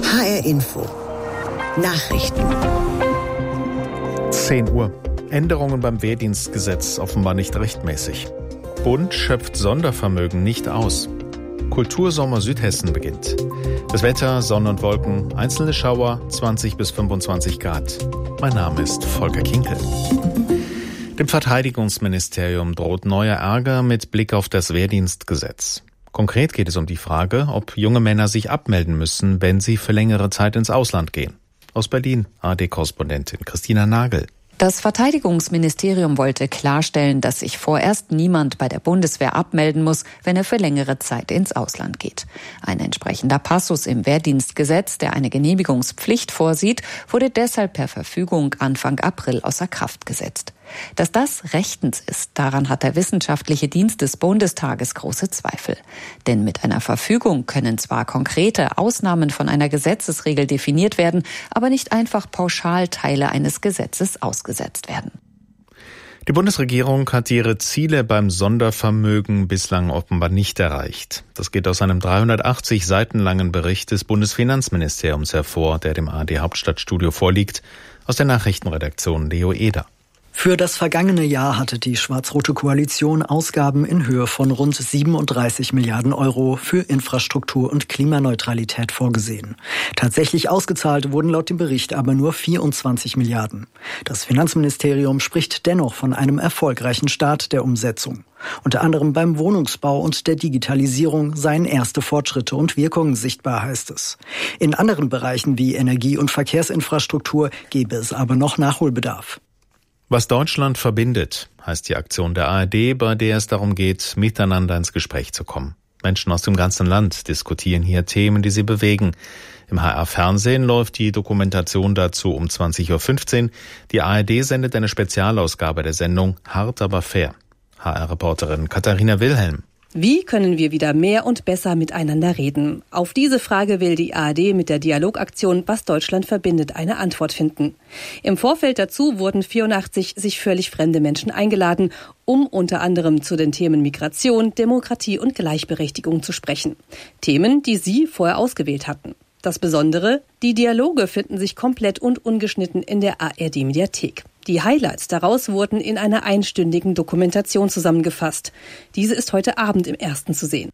HR Info. Nachrichten. 10 Uhr. Änderungen beim Wehrdienstgesetz offenbar nicht rechtmäßig. Bund schöpft Sondervermögen nicht aus. Kultursommer Südhessen beginnt. Das Wetter, Sonne und Wolken, einzelne Schauer, 20 bis 25 Grad. Mein Name ist Volker Kinkel. Dem Verteidigungsministerium droht neuer Ärger mit Blick auf das Wehrdienstgesetz. Konkret geht es um die Frage, ob junge Männer sich abmelden müssen, wenn sie für längere Zeit ins Ausland gehen. Aus Berlin, ARD-Korrespondentin Christina Nagel. Das Verteidigungsministerium wollte klarstellen, dass sich vorerst niemand bei der Bundeswehr abmelden muss, wenn er für längere Zeit ins Ausland geht. Ein entsprechender Passus im Wehrdienstgesetz, der eine Genehmigungspflicht vorsieht, wurde deshalb per Verfügung Anfang April außer Kraft gesetzt. Dass das rechtens ist, daran hat der Wissenschaftliche Dienst des Bundestages große Zweifel. Denn mit einer Verfügung können zwar konkrete Ausnahmen von einer Gesetzesregel definiert werden, aber nicht einfach pauschal Teile eines Gesetzes ausgesetzt werden. Die Bundesregierung hat ihre Ziele beim Sondervermögen bislang offenbar nicht erreicht. Das geht aus einem 380 Seiten langen Bericht des Bundesfinanzministeriums hervor, der dem ARD-Hauptstadtstudio vorliegt, aus der Nachrichtenredaktion Leo Eder. Für das vergangene Jahr hatte die schwarz-rote Koalition Ausgaben in Höhe von rund 37 Milliarden Euro für Infrastruktur und Klimaneutralität vorgesehen. Tatsächlich ausgezahlt wurden laut dem Bericht aber nur 24 Milliarden. Das Finanzministerium spricht dennoch von einem erfolgreichen Start der Umsetzung. Unter anderem beim Wohnungsbau und der Digitalisierung seien erste Fortschritte und Wirkungen sichtbar, heißt es. In anderen Bereichen wie Energie- und Verkehrsinfrastruktur gäbe es aber noch Nachholbedarf. Was Deutschland verbindet, heißt die Aktion der ARD, bei der es darum geht, miteinander ins Gespräch zu kommen. Menschen aus dem ganzen Land diskutieren hier Themen, die sie bewegen. Im HR-Fernsehen läuft die Dokumentation dazu um 20.15 Uhr. Die ARD sendet eine Spezialausgabe der Sendung Hart aber fair. HR-Reporterin Katharina Wilhelm. Wie können wir wieder mehr und besser miteinander reden? Auf diese Frage will die ARD mit der Dialogaktion Was Deutschland verbindet eine Antwort finden. Im Vorfeld dazu wurden 84 sich völlig fremde Menschen eingeladen, um unter anderem zu den Themen Migration, Demokratie und Gleichberechtigung zu sprechen. Themen, die sie vorher ausgewählt hatten. Das Besondere, die Dialoge finden sich komplett und ungeschnitten in der ARD-Mediathek. Die Highlights daraus wurden in einer einstündigen Dokumentation zusammengefasst. Diese ist heute Abend im Ersten zu sehen.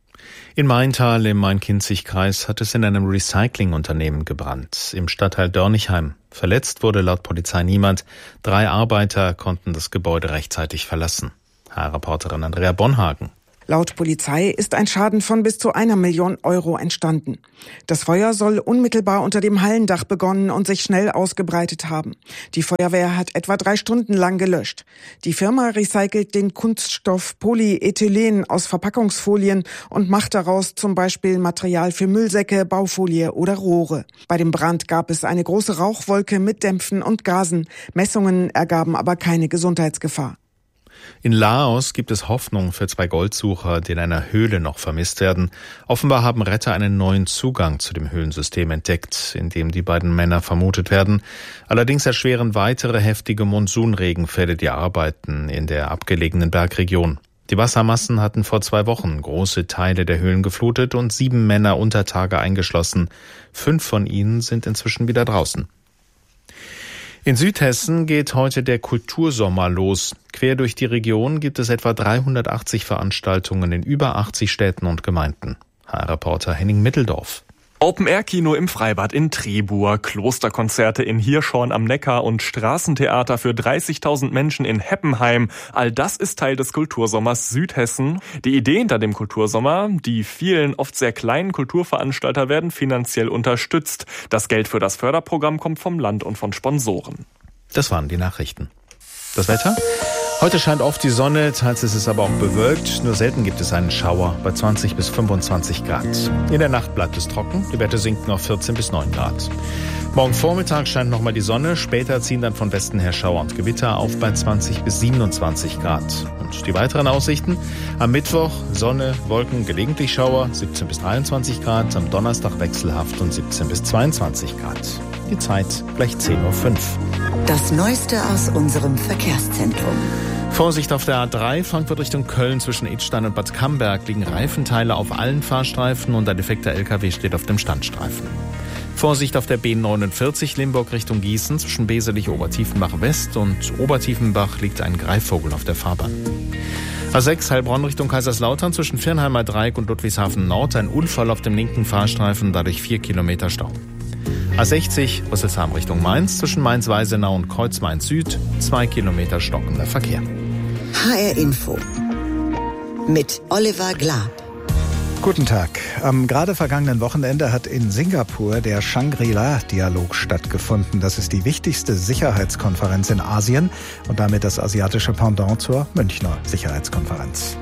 In Maintal im Main-Kinzig-Kreis hat es in einem Recyclingunternehmen gebrannt, im Stadtteil Dörnigheim. Verletzt wurde laut Polizei niemand. 3 Arbeiter konnten das Gebäude rechtzeitig verlassen. HR-Reporterin Andrea Bonhagen. Laut Polizei ist ein Schaden von bis zu 1 Million Euro entstanden. Das Feuer soll unmittelbar unter dem Hallendach begonnen und sich schnell ausgebreitet haben. Die Feuerwehr hat etwa 3 Stunden lang gelöscht. Die Firma recycelt den Kunststoff Polyethylen aus Verpackungsfolien und macht daraus zum Beispiel Material für Müllsäcke, Baufolie oder Rohre. Bei dem Brand gab es eine große Rauchwolke mit Dämpfen und Gasen. Messungen ergaben aber keine Gesundheitsgefahr. In Laos gibt es Hoffnung für 2 Goldsucher, die in einer Höhle noch vermisst werden. Offenbar haben Retter einen neuen Zugang zu dem Höhlensystem entdeckt, in dem die beiden Männer vermutet werden. Allerdings erschweren weitere heftige Monsunregenfälle die Arbeiten in der abgelegenen Bergregion. Die Wassermassen hatten vor 2 Wochen große Teile der Höhlen geflutet und 7 Männer unter Tage eingeschlossen. 5 von ihnen sind inzwischen wieder draußen. In Südhessen geht heute der Kultursommer los. Quer durch die Region gibt es etwa 380 Veranstaltungen in über 80 Städten und Gemeinden. HR-Reporter Henning Mitteldorf. Open-Air-Kino im Freibad in Trebur, Klosterkonzerte in Hirschhorn am Neckar und Straßentheater für 30.000 Menschen in Heppenheim. All das ist Teil des Kultursommers Südhessen. Die Idee hinter dem Kultursommer, die vielen, oft sehr kleinen Kulturveranstalter werden finanziell unterstützt. Das Geld für das Förderprogramm kommt vom Land und von Sponsoren. Das waren die Nachrichten. Das Wetter? Heute scheint oft die Sonne, teils ist es aber auch bewölkt. Nur selten gibt es einen Schauer bei 20 bis 25 Grad. In der Nacht bleibt es trocken, die Werte sinken auf 14 bis 9 Grad. Morgen Vormittag scheint nochmal die Sonne, später ziehen dann von Westen her Schauer und Gewitter auf bei 20 bis 27 Grad. Und die weiteren Aussichten? Am Mittwoch Sonne, Wolken, gelegentlich Schauer, 17 bis 23 Grad. Am Donnerstag wechselhaft und 17 bis 22 Grad. Die Zeit gleich 10.05 Uhr. Das Neueste aus unserem Verkehrszentrum. Vorsicht auf der A3, Frankfurt Richtung Köln zwischen Idstein und Bad Camberg liegen Reifenteile auf allen Fahrstreifen und ein defekter LKW steht auf dem Standstreifen. Vorsicht auf der B49 Limburg Richtung Gießen. Zwischen Beselich-Obertiefenbach West und Obertiefenbach liegt ein Greifvogel auf der Fahrbahn. A6 Heilbronn Richtung Kaiserslautern zwischen Viernheimer Dreieck und Ludwigshafen Nord. Ein Unfall auf dem linken Fahrstreifen, dadurch 4 Kilometer Stau. A60 Rüsselsheim Richtung Mainz zwischen Mainz-Weisenau und Kreuz-Mainz Süd. 2 Kilometer stockender Verkehr. HR Info mit Oliver Glab. Guten Tag. Am gerade vergangenen Wochenende hat in Singapur der Shangri-La-Dialog stattgefunden. Das ist die wichtigste Sicherheitskonferenz in Asien und damit das asiatische Pendant zur Münchner Sicherheitskonferenz.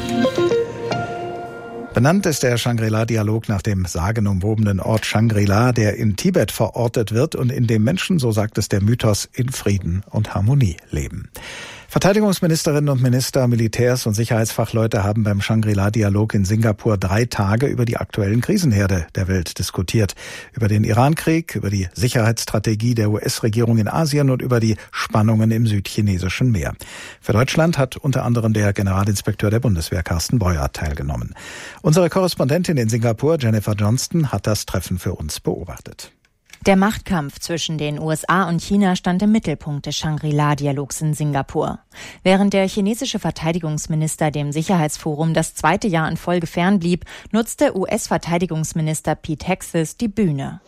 Benannt ist der Shangri-La-Dialog nach dem sagenumwobenen Ort Shangri-La, der in Tibet verortet wird und in dem Menschen, so sagt es der Mythos, in Frieden und Harmonie leben. Verteidigungsministerinnen und Minister, Militärs und Sicherheitsfachleute haben beim Shangri-La-Dialog in Singapur 3 Tage über die aktuellen Krisenherde der Welt diskutiert. Über den Irankrieg, über die Sicherheitsstrategie der US-Regierung in Asien und über die Spannungen im südchinesischen Meer. Für Deutschland hat unter anderem der Generalinspekteur der Bundeswehr Carsten Breuer teilgenommen. Unsere Korrespondentin in Singapur, Jennifer Johnston, hat das Treffen für uns beobachtet. Der Machtkampf zwischen den USA und China stand im Mittelpunkt des Shangri-La-Dialogs in Singapur. Während der chinesische Verteidigungsminister dem Sicherheitsforum das 2. Jahr in Folge fernblieb, nutzte US-Verteidigungsminister Pete Hegseth die Bühne.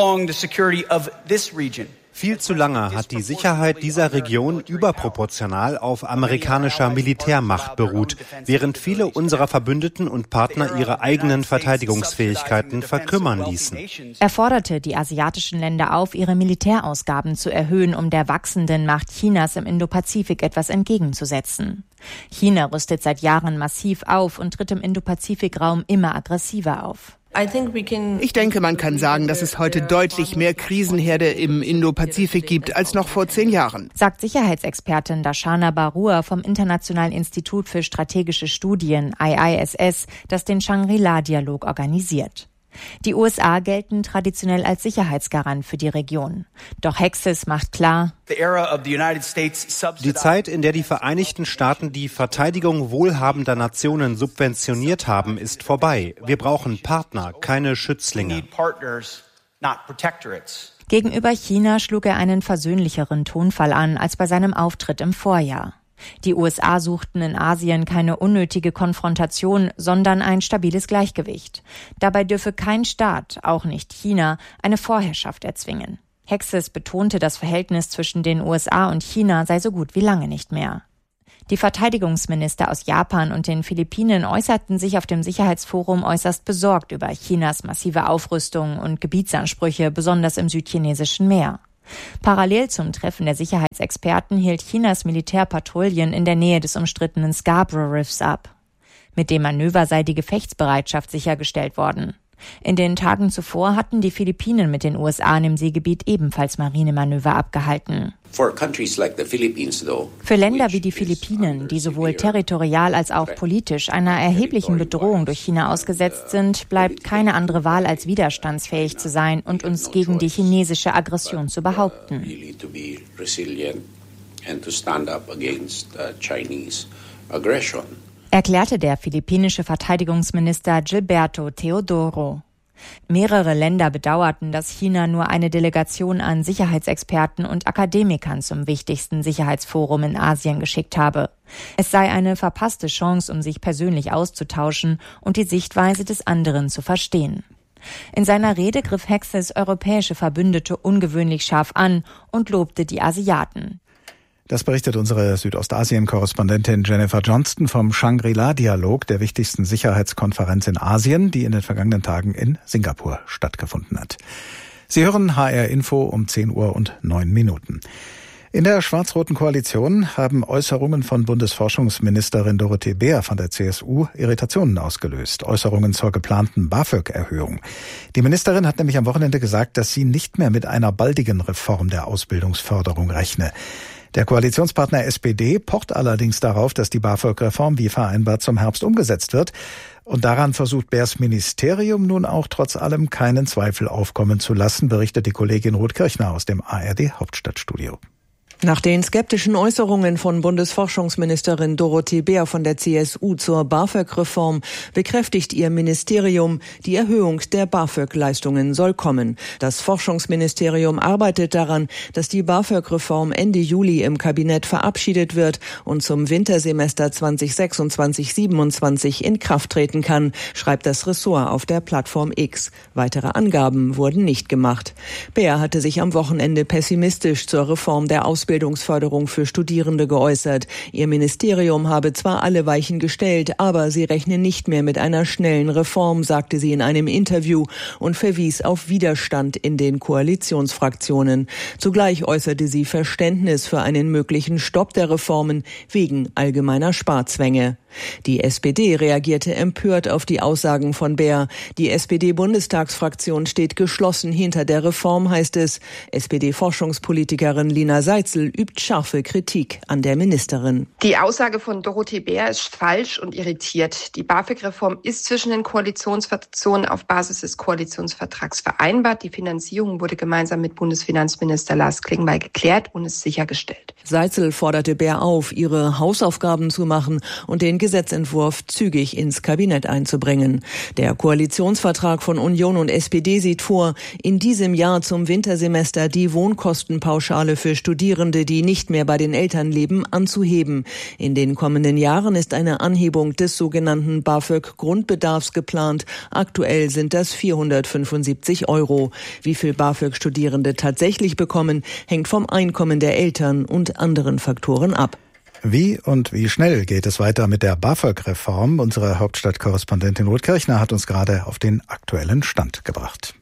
Viel zu lange hat die Sicherheit dieser Region überproportional auf amerikanischer Militärmacht beruht, während viele unserer Verbündeten und Partner ihre eigenen Verteidigungsfähigkeiten verkümmern ließen. Er forderte die asiatischen Länder auf, ihre Militärausgaben zu erhöhen, um der wachsenden Macht Chinas im Indopazifik etwas entgegenzusetzen. China rüstet seit Jahren massiv auf und tritt im Indopazifikraum immer aggressiver auf. Ich denke, man kann sagen, dass es heute deutlich mehr Krisenherde im Indopazifik gibt als noch vor 10 Jahren. Sagt Sicherheitsexpertin Darshana Barua vom Internationalen Institut für strategische Studien, IISS, das den Shangri-La-Dialog organisiert. Die USA gelten traditionell als Sicherheitsgarant für die Region. Doch Hegseth macht klar, die Zeit, in der die Vereinigten Staaten die Verteidigung wohlhabender Nationen subventioniert haben, ist vorbei. Wir brauchen Partner, keine Schützlinge. Gegenüber China schlug er einen versöhnlicheren Tonfall an als bei seinem Auftritt im Vorjahr. Die USA suchten in Asien keine unnötige Konfrontation, sondern ein stabiles Gleichgewicht. Dabei dürfe kein Staat, auch nicht China, eine Vorherrschaft erzwingen. Hegseth betonte, das Verhältnis zwischen den USA und China sei so gut wie lange nicht mehr. Die Verteidigungsminister aus Japan und den Philippinen äußerten sich auf dem Sicherheitsforum äußerst besorgt über Chinas massive Aufrüstung und Gebietsansprüche, besonders im südchinesischen Meer. Parallel zum Treffen der Sicherheitsexperten hielt Chinas Militär Patrouillen in der Nähe des umstrittenen Scarborough Riffs ab. Mit dem Manöver sei die Gefechtsbereitschaft sichergestellt worden. In den Tagen zuvor hatten die Philippinen mit den USA im Seegebiet ebenfalls Marinemanöver abgehalten. Für Länder wie die Philippinen, die sowohl territorial als auch politisch einer erheblichen Bedrohung durch China ausgesetzt sind, bleibt keine andere Wahl, als widerstandsfähig zu sein und uns gegen die chinesische Aggression zu behaupten. Erklärte der philippinische Verteidigungsminister Gilberto Teodoro. Mehrere Länder bedauerten, dass China nur eine Delegation an Sicherheitsexperten und Akademikern zum wichtigsten Sicherheitsforum in Asien geschickt habe. Es sei eine verpasste Chance, um sich persönlich auszutauschen und die Sichtweise des anderen zu verstehen. In seiner Rede griff Hegseth europäische Verbündete ungewöhnlich scharf an und lobte die Asiaten. Das berichtet unsere Südostasien-Korrespondentin Jennifer Johnston vom Shangri-La-Dialog, der wichtigsten Sicherheitskonferenz in Asien, die in den vergangenen Tagen in Singapur stattgefunden hat. Sie hören HR Info um 10:09 Uhr. In der schwarz-roten Koalition haben Äußerungen von Bundesforschungsministerin Dorothee Beer von der CSU Irritationen ausgelöst. Äußerungen zur geplanten BAföG-Erhöhung. Die Ministerin hat nämlich am Wochenende gesagt, dass sie nicht mehr mit einer baldigen Reform der Ausbildungsförderung rechne. Der Koalitionspartner SPD pocht allerdings darauf, dass die BAföG-Reform wie vereinbart zum Herbst umgesetzt wird. Und daran versucht Beers Ministerium nun auch trotz allem keinen Zweifel aufkommen zu lassen, berichtet die Kollegin Ruth Kirchner aus dem ARD Hauptstadtstudio. Nach den skeptischen Äußerungen von Bundesforschungsministerin Dorothee Bär von der CSU zur BAföG-Reform bekräftigt ihr Ministerium, die Erhöhung der BAföG-Leistungen soll kommen. Das Forschungsministerium arbeitet daran, dass die BAföG-Reform Ende Juli im Kabinett verabschiedet wird und zum Wintersemester 2026/27 in Kraft treten kann, schreibt das Ressort auf der Plattform X. Weitere Angaben wurden nicht gemacht. Bär hatte sich am Wochenende pessimistisch zur Reform der Ausbildungsförderung für Studierende geäußert. Ihr Ministerium habe zwar alle Weichen gestellt, aber sie rechne nicht mehr mit einer schnellen Reform, sagte sie in einem Interview und verwies auf Widerstand in den Koalitionsfraktionen. Zugleich äußerte sie Verständnis für einen möglichen Stopp der Reformen wegen allgemeiner Sparzwänge. Die SPD reagierte empört auf die Aussagen von Bär. Die SPD-Bundestagsfraktion steht geschlossen hinter der Reform, heißt es. SPD-Forschungspolitikerin Lina Seitzel übt scharfe Kritik an der Ministerin. Die Aussage von Dorothee Bär ist falsch und irritiert. Die BAföG-Reform ist zwischen den Koalitionsfraktionen auf Basis des Koalitionsvertrags vereinbart. Die Finanzierung wurde gemeinsam mit Bundesfinanzminister Lars Klingbeil geklärt und ist sichergestellt. Seitzel forderte Bär auf, ihre Hausaufgaben zu machen und den Gesetzentwurf zügig ins Kabinett einzubringen. Der Koalitionsvertrag von Union und SPD sieht vor, in diesem Jahr zum Wintersemester die Wohnkostenpauschale für Studierende, die nicht mehr bei den Eltern leben, anzuheben. In den kommenden Jahren ist eine Anhebung des sogenannten BAföG-Grundbedarfs geplant. Aktuell sind das 475 €. Wie viel BAföG-Studierende tatsächlich bekommen, hängt vom Einkommen der Eltern und anderen Faktoren ab. Wie und wie schnell geht es weiter mit der BAföG-Reform? Unsere Hauptstadtkorrespondentin Ruth Kirchner hat uns gerade auf den aktuellen Stand gebracht.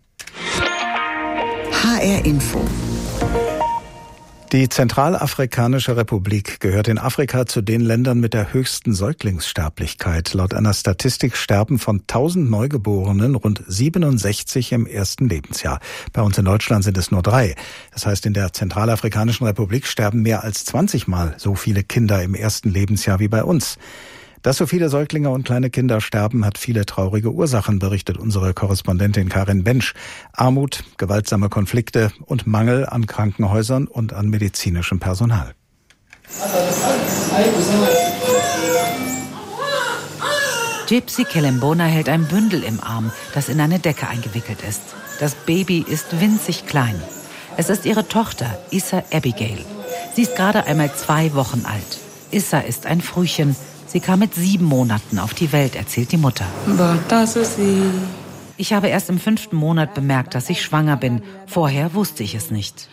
HR Info. Die Zentralafrikanische Republik gehört in Afrika zu den Ländern mit der höchsten Säuglingssterblichkeit. Laut einer Statistik sterben von 1000 Neugeborenen rund 67 im ersten Lebensjahr. Bei uns in Deutschland sind es nur 3. Das heißt, in der Zentralafrikanischen Republik sterben mehr als 20 Mal so viele Kinder im ersten Lebensjahr wie bei uns. Dass so viele Säuglinge und kleine Kinder sterben, hat viele traurige Ursachen, berichtet unsere Korrespondentin Karin Bensch. Armut, gewaltsame Konflikte und Mangel an Krankenhäusern und an medizinischem Personal. Gypsy Kelembona hält ein Bündel im Arm, das in eine Decke eingewickelt ist. Das Baby ist winzig klein. Es ist ihre Tochter, Issa Abigail. Sie ist gerade einmal 2 Wochen alt. Issa ist ein Frühchen. Sie kam mit 7 Monaten auf die Welt, erzählt die Mutter. Ich habe erst im 5. Monat bemerkt, dass ich schwanger bin. Vorher wusste ich es nicht.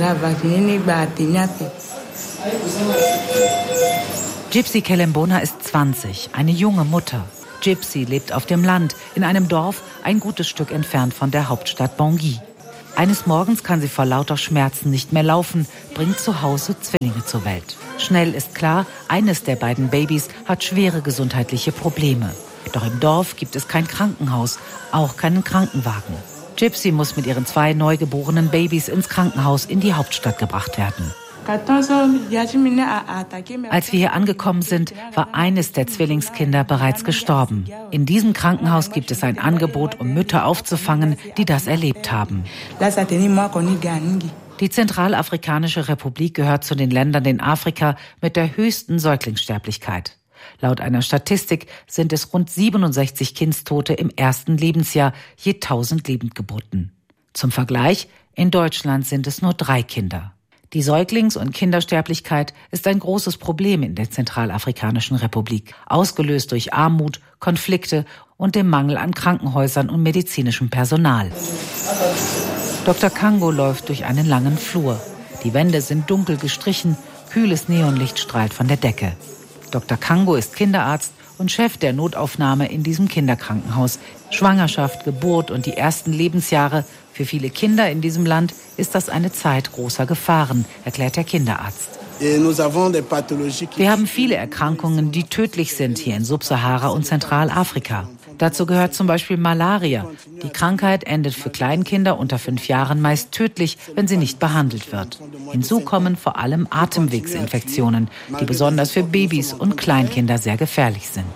Gypsy Kelembona ist 20, eine junge Mutter. Gypsy lebt auf dem Land, in einem Dorf, ein gutes Stück entfernt von der Hauptstadt Bangui. Eines Morgens kann sie vor lauter Schmerzen nicht mehr laufen, bringt zu Hause Zwillinge zur Welt. Schnell ist klar, eines der beiden Babys hat schwere gesundheitliche Probleme. Doch im Dorf gibt es kein Krankenhaus, auch keinen Krankenwagen. Gypsy muss mit ihren 2 neugeborenen Babys ins Krankenhaus in die Hauptstadt gebracht werden. Als wir hier angekommen sind, war eines der Zwillingskinder bereits gestorben. In diesem Krankenhaus gibt es ein Angebot, um Mütter aufzufangen, die das erlebt haben. Die Zentralafrikanische Republik gehört zu den Ländern in Afrika mit der höchsten Säuglingssterblichkeit. Laut einer Statistik sind es rund 67 Kindstote im ersten Lebensjahr je 1000 Lebendgeburten. Zum Vergleich, in Deutschland sind es nur 3 Kinder. Die Säuglings- und Kindersterblichkeit ist ein großes Problem in der Zentralafrikanischen Republik, ausgelöst durch Armut, Konflikte und dem Mangel an Krankenhäusern und medizinischem Personal. Dr. Kango läuft durch einen langen Flur. Die Wände sind dunkel gestrichen, kühles Neonlicht strahlt von der Decke. Dr. Kango ist Kinderarzt und Chef der Notaufnahme in diesem Kinderkrankenhaus. Schwangerschaft, Geburt und die ersten Lebensjahre. Für viele Kinder in diesem Land ist das eine Zeit großer Gefahren, erklärt der Kinderarzt. Wir haben viele Erkrankungen, die tödlich sind hier in Subsahara und Zentralafrika. Dazu gehört zum Beispiel Malaria. Die Krankheit endet für Kleinkinder unter 5 Jahren meist tödlich, wenn sie nicht behandelt wird. Hinzu kommen vor allem Atemwegsinfektionen, die besonders für Babys und Kleinkinder sehr gefährlich sind.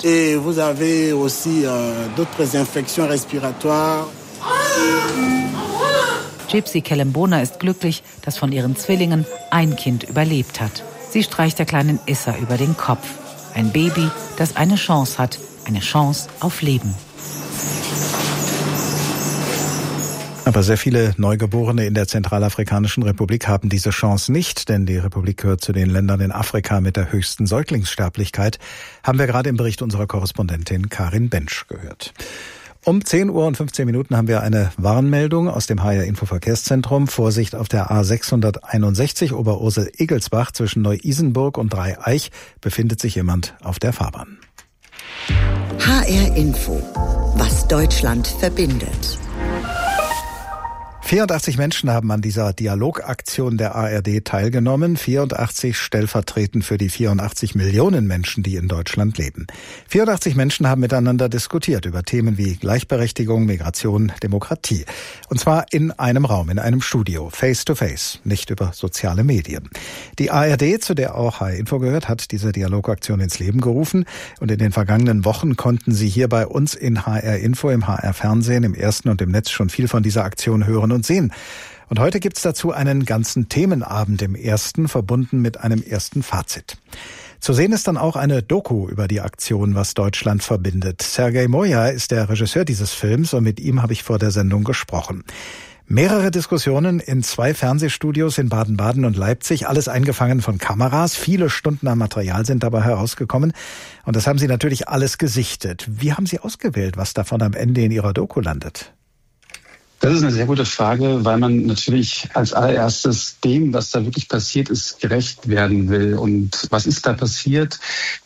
Gypsy Kelembona ist glücklich, dass von ihren Zwillingen ein Kind überlebt hat. Sie streicht der kleinen Issa über den Kopf. Ein Baby, das eine Chance hat, eine Chance auf Leben. Aber sehr viele Neugeborene in der Zentralafrikanischen Republik haben diese Chance nicht, denn die Republik gehört zu den Ländern in Afrika mit der höchsten Säuglingssterblichkeit, haben wir gerade im Bericht unserer Korrespondentin Karin Bensch gehört. Um 10 Uhr und 15 Minuten haben wir eine Warnmeldung aus dem HR-Info-Verkehrszentrum. Vorsicht auf der A661 Oberursel-Egelsbach zwischen Neu-Isenburg und Dreieich befindet sich jemand auf der Fahrbahn. HR-Info, was Deutschland verbindet. 84 Menschen haben an dieser Dialogaktion der ARD teilgenommen. 84 stellvertretend für die 84 Millionen Menschen, die in Deutschland leben. 84 Menschen haben miteinander diskutiert über Themen wie Gleichberechtigung, Migration, Demokratie. Und zwar in einem Raum, in einem Studio, face to face, nicht über soziale Medien. Die ARD, zu der auch HR-Info gehört, hat diese Dialogaktion ins Leben gerufen. Und in den vergangenen Wochen konnten Sie hier bei uns in HR-Info, im HR-Fernsehen, im Ersten und im Netz schon viel von dieser Aktion hören und sehen. Und heute gibt's dazu einen ganzen Themenabend im Ersten, verbunden mit einem ersten Fazit. Zu sehen ist dann auch eine Doku über die Aktion, was Deutschland verbindet. Sergej Moja ist der Regisseur dieses Films und mit ihm habe ich vor der Sendung gesprochen. Mehrere Diskussionen in 2 Fernsehstudios in Baden-Baden und Leipzig, alles eingefangen von Kameras. Viele Stunden an Material sind dabei herausgekommen. Und das haben Sie natürlich alles gesichtet. Wie haben Sie ausgewählt, was davon am Ende in Ihrer Doku landet? Das ist eine sehr gute Frage, weil man natürlich als allererstes dem, was da wirklich passiert ist, gerecht werden will. Und was ist da passiert?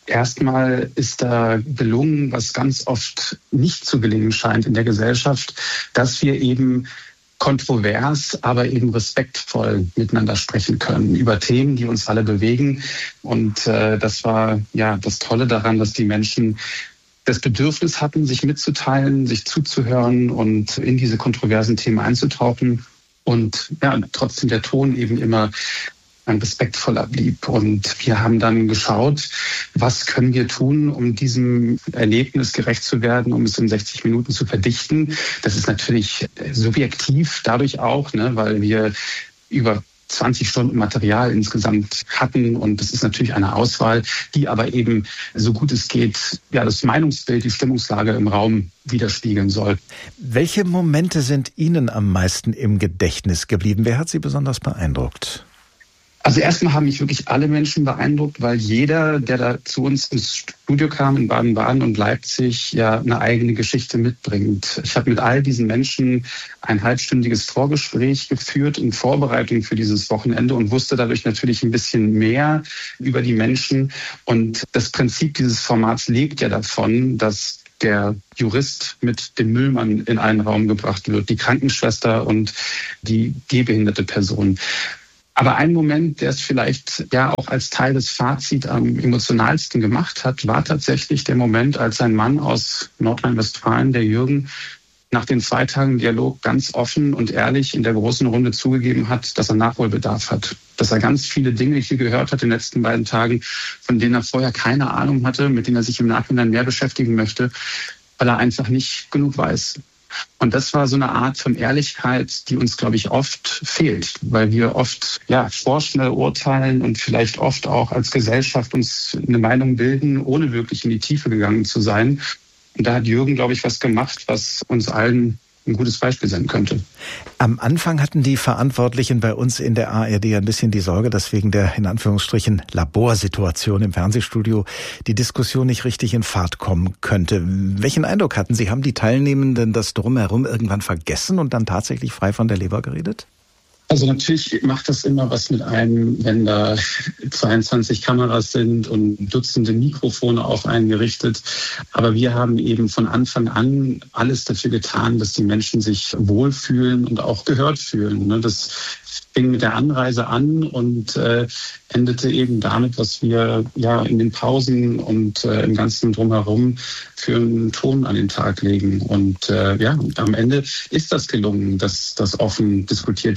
Erstmal ist da gelungen, was ganz oft nicht zu gelingen scheint in der Gesellschaft, dass wir eben kontrovers, aber eben respektvoll miteinander sprechen können über Themen, die uns alle bewegen. Und das war ja das Tolle daran, dass die Menschen das Bedürfnis hatten, sich mitzuteilen, sich zuzuhören und in diese kontroversen Themen einzutauchen. Und ja, trotzdem der Ton eben immer ein respektvoller blieb. Und wir haben dann geschaut, was können wir tun, um diesem Erlebnis gerecht zu werden, um es in 60 Minuten zu verdichten. Das ist natürlich subjektiv dadurch auch, weil wir über 20 Stunden Material insgesamt hatten. Und das ist natürlich eine Auswahl, die aber eben, so gut es geht, ja, das Meinungsbild, die Stimmungslage im Raum widerspiegeln soll. Welche Momente sind Ihnen am meisten im Gedächtnis geblieben? Wer hat Sie besonders beeindruckt? Also erstmal haben mich wirklich alle Menschen beeindruckt, weil jeder, der da zu uns ins Studio kam in Baden-Baden und Leipzig, ja eine eigene Geschichte mitbringt. Ich habe mit all diesen Menschen ein halbstündiges Vorgespräch geführt in Vorbereitung für dieses Wochenende und wusste dadurch natürlich ein bisschen mehr über die Menschen. Und das Prinzip dieses Formats lebt ja davon, dass der Jurist mit dem Müllmann in einen Raum gebracht wird, die Krankenschwester und die gehbehinderte Person. Aber ein Moment, der es vielleicht ja auch als Teil des Fazits am emotionalsten gemacht hat, war tatsächlich der Moment, als ein Mann aus Nordrhein-Westfalen, der Jürgen, nach den 2 Tagen Dialog ganz offen und ehrlich in der großen Runde zugegeben hat, dass er Nachholbedarf hat. Dass er ganz viele Dinge hier gehört hat in den letzten 2 Tagen, von denen er vorher keine Ahnung hatte, mit denen er sich im Nachhinein mehr beschäftigen möchte, weil er einfach nicht genug weiß. Und das war so eine Art von Ehrlichkeit, die uns, glaube ich, oft fehlt, weil wir oft vorschnell urteilen und vielleicht oft auch als Gesellschaft uns eine Meinung bilden, ohne wirklich in die Tiefe gegangen zu sein. Und da hat Jürgen, glaube ich, was gemacht, was uns allen ein gutes Beispiel sein könnte. Am Anfang hatten die Verantwortlichen bei uns in der ARD ein bisschen die Sorge, dass wegen der in Anführungsstrichen Laborsituation im Fernsehstudio die Diskussion nicht richtig in Fahrt kommen könnte. Welchen Eindruck hatten Sie? Haben die Teilnehmenden das Drumherum irgendwann vergessen und dann tatsächlich frei von der Leber geredet? Also natürlich macht das immer was mit einem, wenn da 22 Kameras sind und Dutzende Mikrofone auf einen gerichtet. Aber wir haben eben von Anfang an alles dafür getan, dass die Menschen sich wohlfühlen und auch gehört fühlen. Das fing mit der Anreise an und endete eben damit, was wir ja in den Pausen und im ganzen Drumherum für einen Ton an den Tag legen. Und am Ende ist das gelungen, dass das offen diskutiert werden konnte.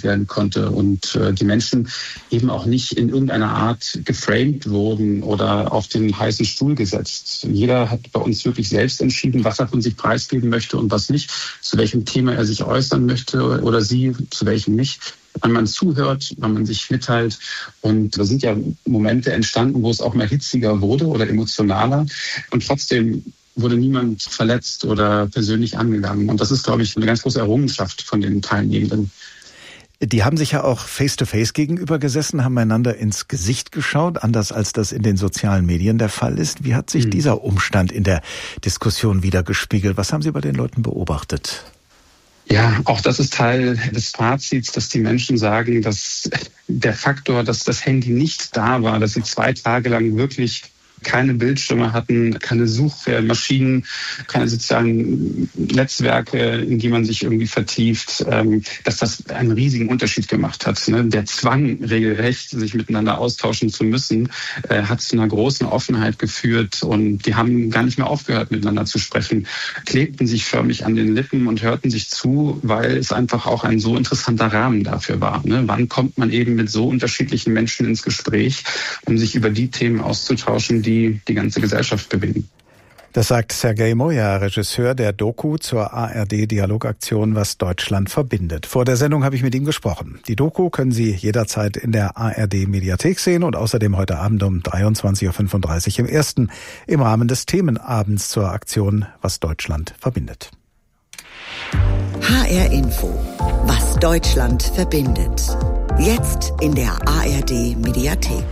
konnte und die Menschen eben auch nicht in irgendeiner Art geframed wurden oder auf den heißen Stuhl gesetzt. Jeder hat bei uns wirklich selbst entschieden, was er von sich preisgeben möchte und was nicht, zu welchem Thema er sich äußern möchte oder sie, zu welchem nicht. Wenn man zuhört, wenn man sich mitteilt. Und da sind ja Momente entstanden, wo es auch mal hitziger wurde oder emotionaler. Und trotzdem wurde niemand verletzt oder persönlich angegangen. Und das ist, glaube ich, eine ganz große Errungenschaft von den Teilnehmenden. Die haben sich ja auch face-to-face gegenüber gesessen, haben einander ins Gesicht geschaut, anders als das in den sozialen Medien der Fall ist. Wie hat sich dieser Umstand in der Diskussion widergespiegelt? Was haben Sie bei den Leuten beobachtet? Ja, auch das ist Teil des Fazits, dass die Menschen sagen, dass der Faktor, dass das Handy nicht da war, dass sie 2 Tage lang wirklich keine Bildschirme hatten, keine Suchmaschinen, keine sozialen Netzwerke, in die man sich irgendwie vertieft, dass das einen riesigen Unterschied gemacht hat. Der Zwang, regelrecht sich miteinander austauschen zu müssen, hat zu einer großen Offenheit geführt und die haben gar nicht mehr aufgehört, miteinander zu sprechen, klebten sich förmlich an den Lippen und hörten sich zu, weil es einfach auch ein so interessanter Rahmen dafür war. Wann kommt man eben mit so unterschiedlichen Menschen ins Gespräch, um sich über die Themen auszutauschen, die ganze Gesellschaft bewegen. Das sagt Sergej Moja, Regisseur der Doku zur ARD-Dialogaktion Was Deutschland verbindet. Vor der Sendung habe ich mit ihm gesprochen. Die Doku können Sie jederzeit in der ARD-Mediathek sehen und außerdem heute Abend um 23.35 Uhr im Ersten im Rahmen des Themenabends zur Aktion Was Deutschland verbindet. HR Info. Was Deutschland verbindet. Jetzt in der ARD-Mediathek.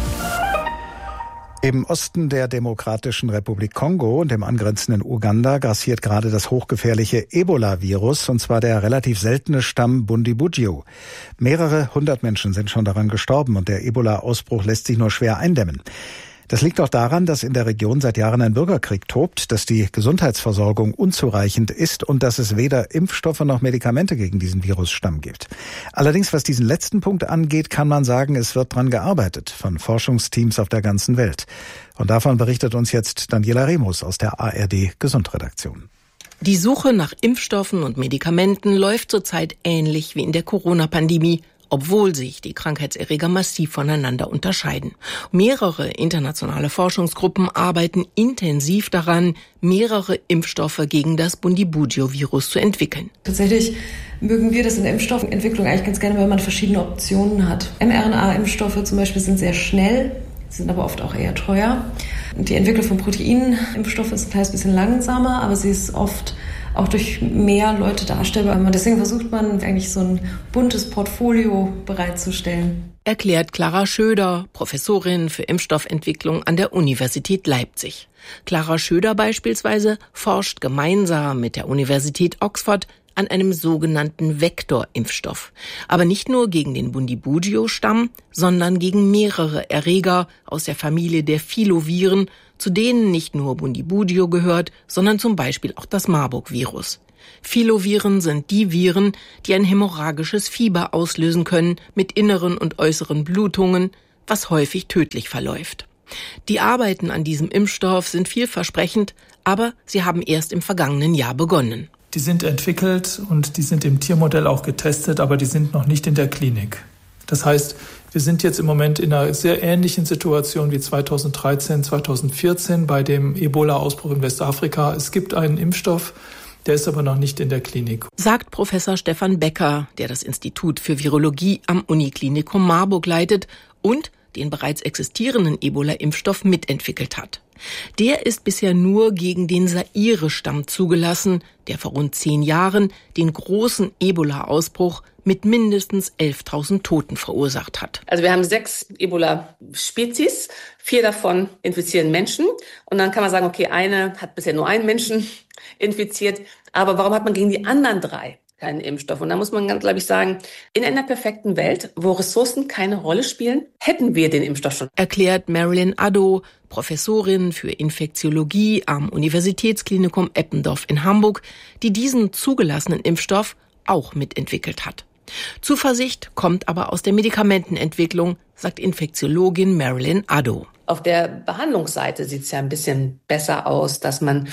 Im Osten der Demokratischen Republik Kongo und dem angrenzenden Uganda grassiert gerade das hochgefährliche Ebola-Virus, und zwar der relativ seltene Stamm Bundibugyo. Mehrere 100 Menschen sind schon daran gestorben und der Ebola-Ausbruch lässt sich nur schwer eindämmen. Das liegt auch daran, dass in der Region seit Jahren ein Bürgerkrieg tobt, dass die Gesundheitsversorgung unzureichend ist und dass es weder Impfstoffe noch Medikamente gegen diesen Virusstamm gibt. Allerdings, was diesen letzten Punkt angeht, kann man sagen, es wird dran gearbeitet von Forschungsteams auf der ganzen Welt. Und davon berichtet uns jetzt Daniela Remus aus der ARD-Gesundredaktion. Die Suche nach Impfstoffen und Medikamenten läuft zurzeit ähnlich wie in der Corona-Pandemie, obwohl sich die Krankheitserreger massiv voneinander unterscheiden. Mehrere internationale Forschungsgruppen arbeiten intensiv daran, mehrere Impfstoffe gegen das Bundibugyo-Virus zu entwickeln. Tatsächlich mögen wir das in der Impfstoffentwicklung eigentlich ganz gerne, weil man verschiedene Optionen hat. mRNA-Impfstoffe zum Beispiel sind sehr schnell, sind aber oft auch eher teuer. Die Entwicklung von Proteinimpfstoffen ist ein kleines bisschen langsamer, aber sie ist oft auch durch mehr Leute darstellbar. Und deswegen versucht man eigentlich so ein buntes Portfolio bereitzustellen. Erklärt Clara Schöder, Professorin für Impfstoffentwicklung an der Universität Leipzig. Clara Schöder beispielsweise forscht gemeinsam mit der Universität Oxford an einem sogenannten Vektorimpfstoff. Aber nicht nur gegen den Bundibugyo-Stamm, sondern gegen mehrere Erreger aus der Familie der Filoviren, zu denen nicht nur Bundibugyo gehört, sondern zum Beispiel auch das Marburg-Virus. Filoviren sind die Viren, die ein hämorrhagisches Fieber auslösen können mit inneren und äußeren Blutungen, was häufig tödlich verläuft. Die Arbeiten an diesem Impfstoff sind vielversprechend, aber sie haben erst im vergangenen Jahr begonnen. Die sind entwickelt und die sind im Tiermodell auch getestet, aber die sind noch nicht in der Klinik. Das heißt, wir sind jetzt im Moment in einer sehr ähnlichen Situation wie 2013, 2014 bei dem Ebola-Ausbruch in Westafrika. Es gibt einen Impfstoff, der ist aber noch nicht in der Klinik. Sagt Professor Stefan Becker, der das Institut für Virologie am Uniklinikum Marburg leitet und den bereits existierenden Ebola-Impfstoff mitentwickelt hat. Der ist bisher nur gegen den Zaire-Stamm zugelassen, der vor rund 10 Jahren den großen Ebola-Ausbruch mit mindestens 11.000 Toten verursacht hat. Also wir haben 6 Ebola-Spezies, 4 davon infizieren Menschen. Und dann kann man sagen, okay, eine hat bisher nur einen Menschen infiziert. Aber warum hat man gegen die anderen 3 keinen Impfstoff? Und da muss man, glaube ich, sagen, in einer perfekten Welt, wo Ressourcen keine Rolle spielen, hätten wir den Impfstoff schon. Erklärt Marilyn Addo, Professorin für Infektiologie am Universitätsklinikum Eppendorf in Hamburg, die diesen zugelassenen Impfstoff auch mitentwickelt hat. Zuversicht kommt aber aus der Medikamentenentwicklung, sagt Infektiologin Marilyn Addo. Auf der Behandlungsseite sieht es ja ein bisschen besser aus, dass man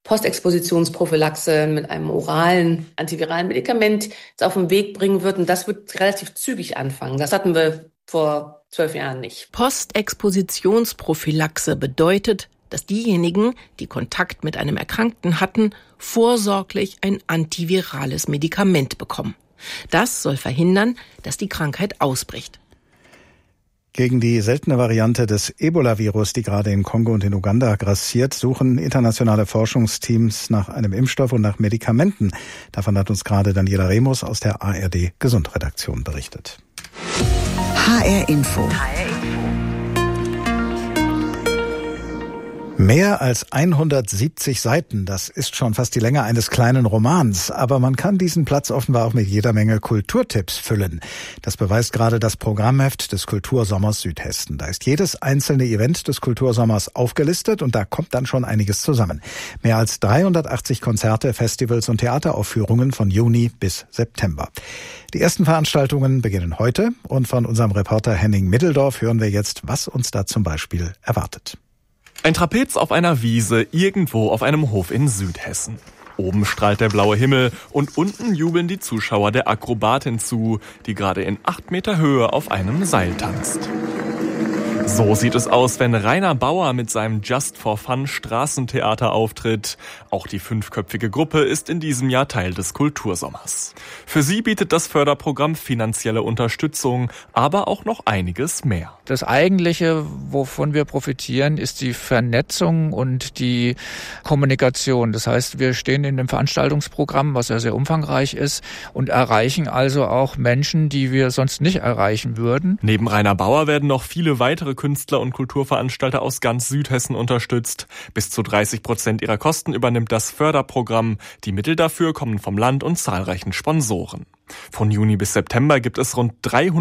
Postexpositionsprophylaxe mit einem oralen antiviralen Medikament auf den Weg bringen wird. Und das wird relativ zügig anfangen. Das hatten wir vor 12 Jahren nicht. Postexpositionsprophylaxe bedeutet, dass diejenigen, die Kontakt mit einem Erkrankten hatten, vorsorglich ein antivirales Medikament bekommen. Das soll verhindern, dass die Krankheit ausbricht. Gegen die seltene Variante des Ebola-Virus, die gerade in Kongo und in Uganda grassiert, suchen internationale Forschungsteams nach einem Impfstoff und nach Medikamenten. Davon hat uns gerade Daniela Remus aus der ARD Gesundredaktion berichtet. HR Info. Mehr als 170 Seiten, das ist schon fast die Länge eines kleinen Romans. Aber man kann diesen Platz offenbar auch mit jeder Menge Kulturtipps füllen. Das beweist gerade das Programmheft des Kultursommers Südhessen. Da ist jedes einzelne Event des Kultursommers aufgelistet und da kommt dann schon einiges zusammen. Mehr als 380 Konzerte, Festivals und Theateraufführungen von Juni bis September. Die ersten Veranstaltungen beginnen heute und von unserem Reporter Henning Middeldorf hören wir jetzt, was uns da zum Beispiel erwartet. Ein Trapez auf einer Wiese irgendwo auf einem Hof in Südhessen. Oben strahlt der blaue Himmel und unten jubeln die Zuschauer der Akrobatin zu, die gerade in 8 Meter Höhe auf einem Seil tanzt. So sieht es aus, wenn Rainer Bauer mit seinem Just for Fun Straßentheater auftritt. Auch die 5-köpfige Gruppe ist in diesem Jahr Teil des Kultursommers. Für sie bietet das Förderprogramm finanzielle Unterstützung, aber auch noch einiges mehr. Das Eigentliche, wovon wir profitieren, ist die Vernetzung und die Kommunikation. Das heißt, wir stehen in dem Veranstaltungsprogramm, was ja sehr umfangreich ist, und erreichen also auch Menschen, die wir sonst nicht erreichen würden. Neben Rainer Bauer werden noch viele weitere Künstler und Kulturveranstalter aus ganz Südhessen unterstützt. Bis zu 30% ihrer Kosten übernimmt das Förderprogramm. Die Mittel dafür kommen vom Land und zahlreichen Sponsoren. Von Juni bis September gibt es rund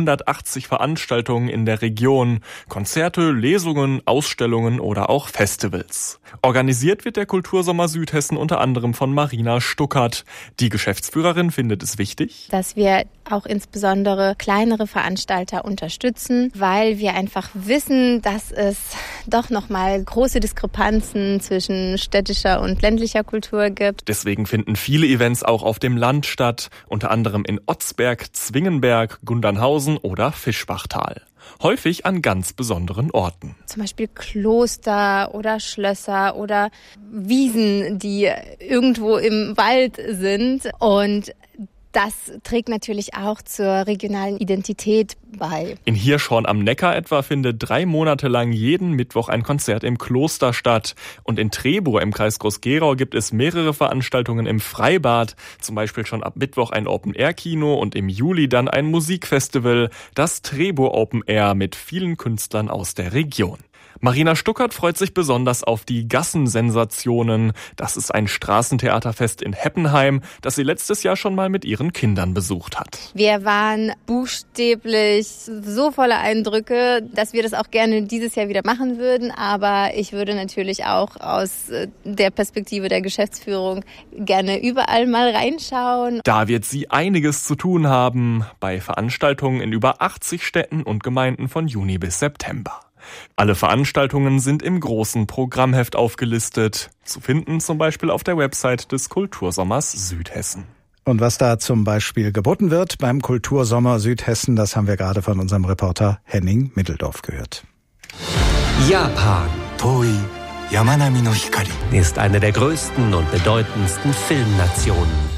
380 Veranstaltungen in der Region. Konzerte, Lesungen, Ausstellungen oder auch Festivals. Organisiert wird der Kultursommer Südhessen unter anderem von Marina Stuckert. Die Geschäftsführerin findet es wichtig, dass wir auch insbesondere kleinere Veranstalter unterstützen, weil wir einfach wissen, dass es doch nochmal große Diskrepanzen zwischen städtischer und ländlicher Kultur gibt. Deswegen finden viele Events auch auf dem Land statt, unter anderem in Otzberg, Zwingenberg, Gundernhausen oder Fischbachtal. Häufig an ganz besonderen Orten. Zum Beispiel Kloster oder Schlösser oder Wiesen, die irgendwo im Wald sind. Und das trägt natürlich auch zur regionalen Identität bei. In Hirschhorn am Neckar etwa findet 3 Monate lang jeden Mittwoch ein Konzert im Kloster statt. Und in Trebur im Kreis Groß-Gerau gibt es mehrere Veranstaltungen im Freibad. Zum Beispiel schon ab Mittwoch ein Open-Air-Kino und im Juli dann ein Musikfestival, das Trebur Open Air mit vielen Künstlern aus der Region. Marina Stuckert freut sich besonders auf die Gassensensationen. Das ist ein Straßentheaterfest in Heppenheim, das sie letztes Jahr schon mal mit ihren Kindern besucht hat. Wir waren buchstäblich so voller Eindrücke, dass wir das auch gerne dieses Jahr wieder machen würden. Aber ich würde natürlich auch aus der Perspektive der Geschäftsführung gerne überall mal reinschauen. Da wird sie einiges zu tun haben bei Veranstaltungen in über 80 Städten und Gemeinden von Juni bis September. Alle Veranstaltungen sind im großen Programmheft aufgelistet. Zu finden zum Beispiel auf der Website des Kultursommers Südhessen. Und was da zum Beispiel geboten wird beim Kultursommer Südhessen, das haben wir gerade von unserem Reporter Henning Middeldorf gehört. Japan, Toi Yamanami no Hikari, ist eine der größten und bedeutendsten Filmnationen.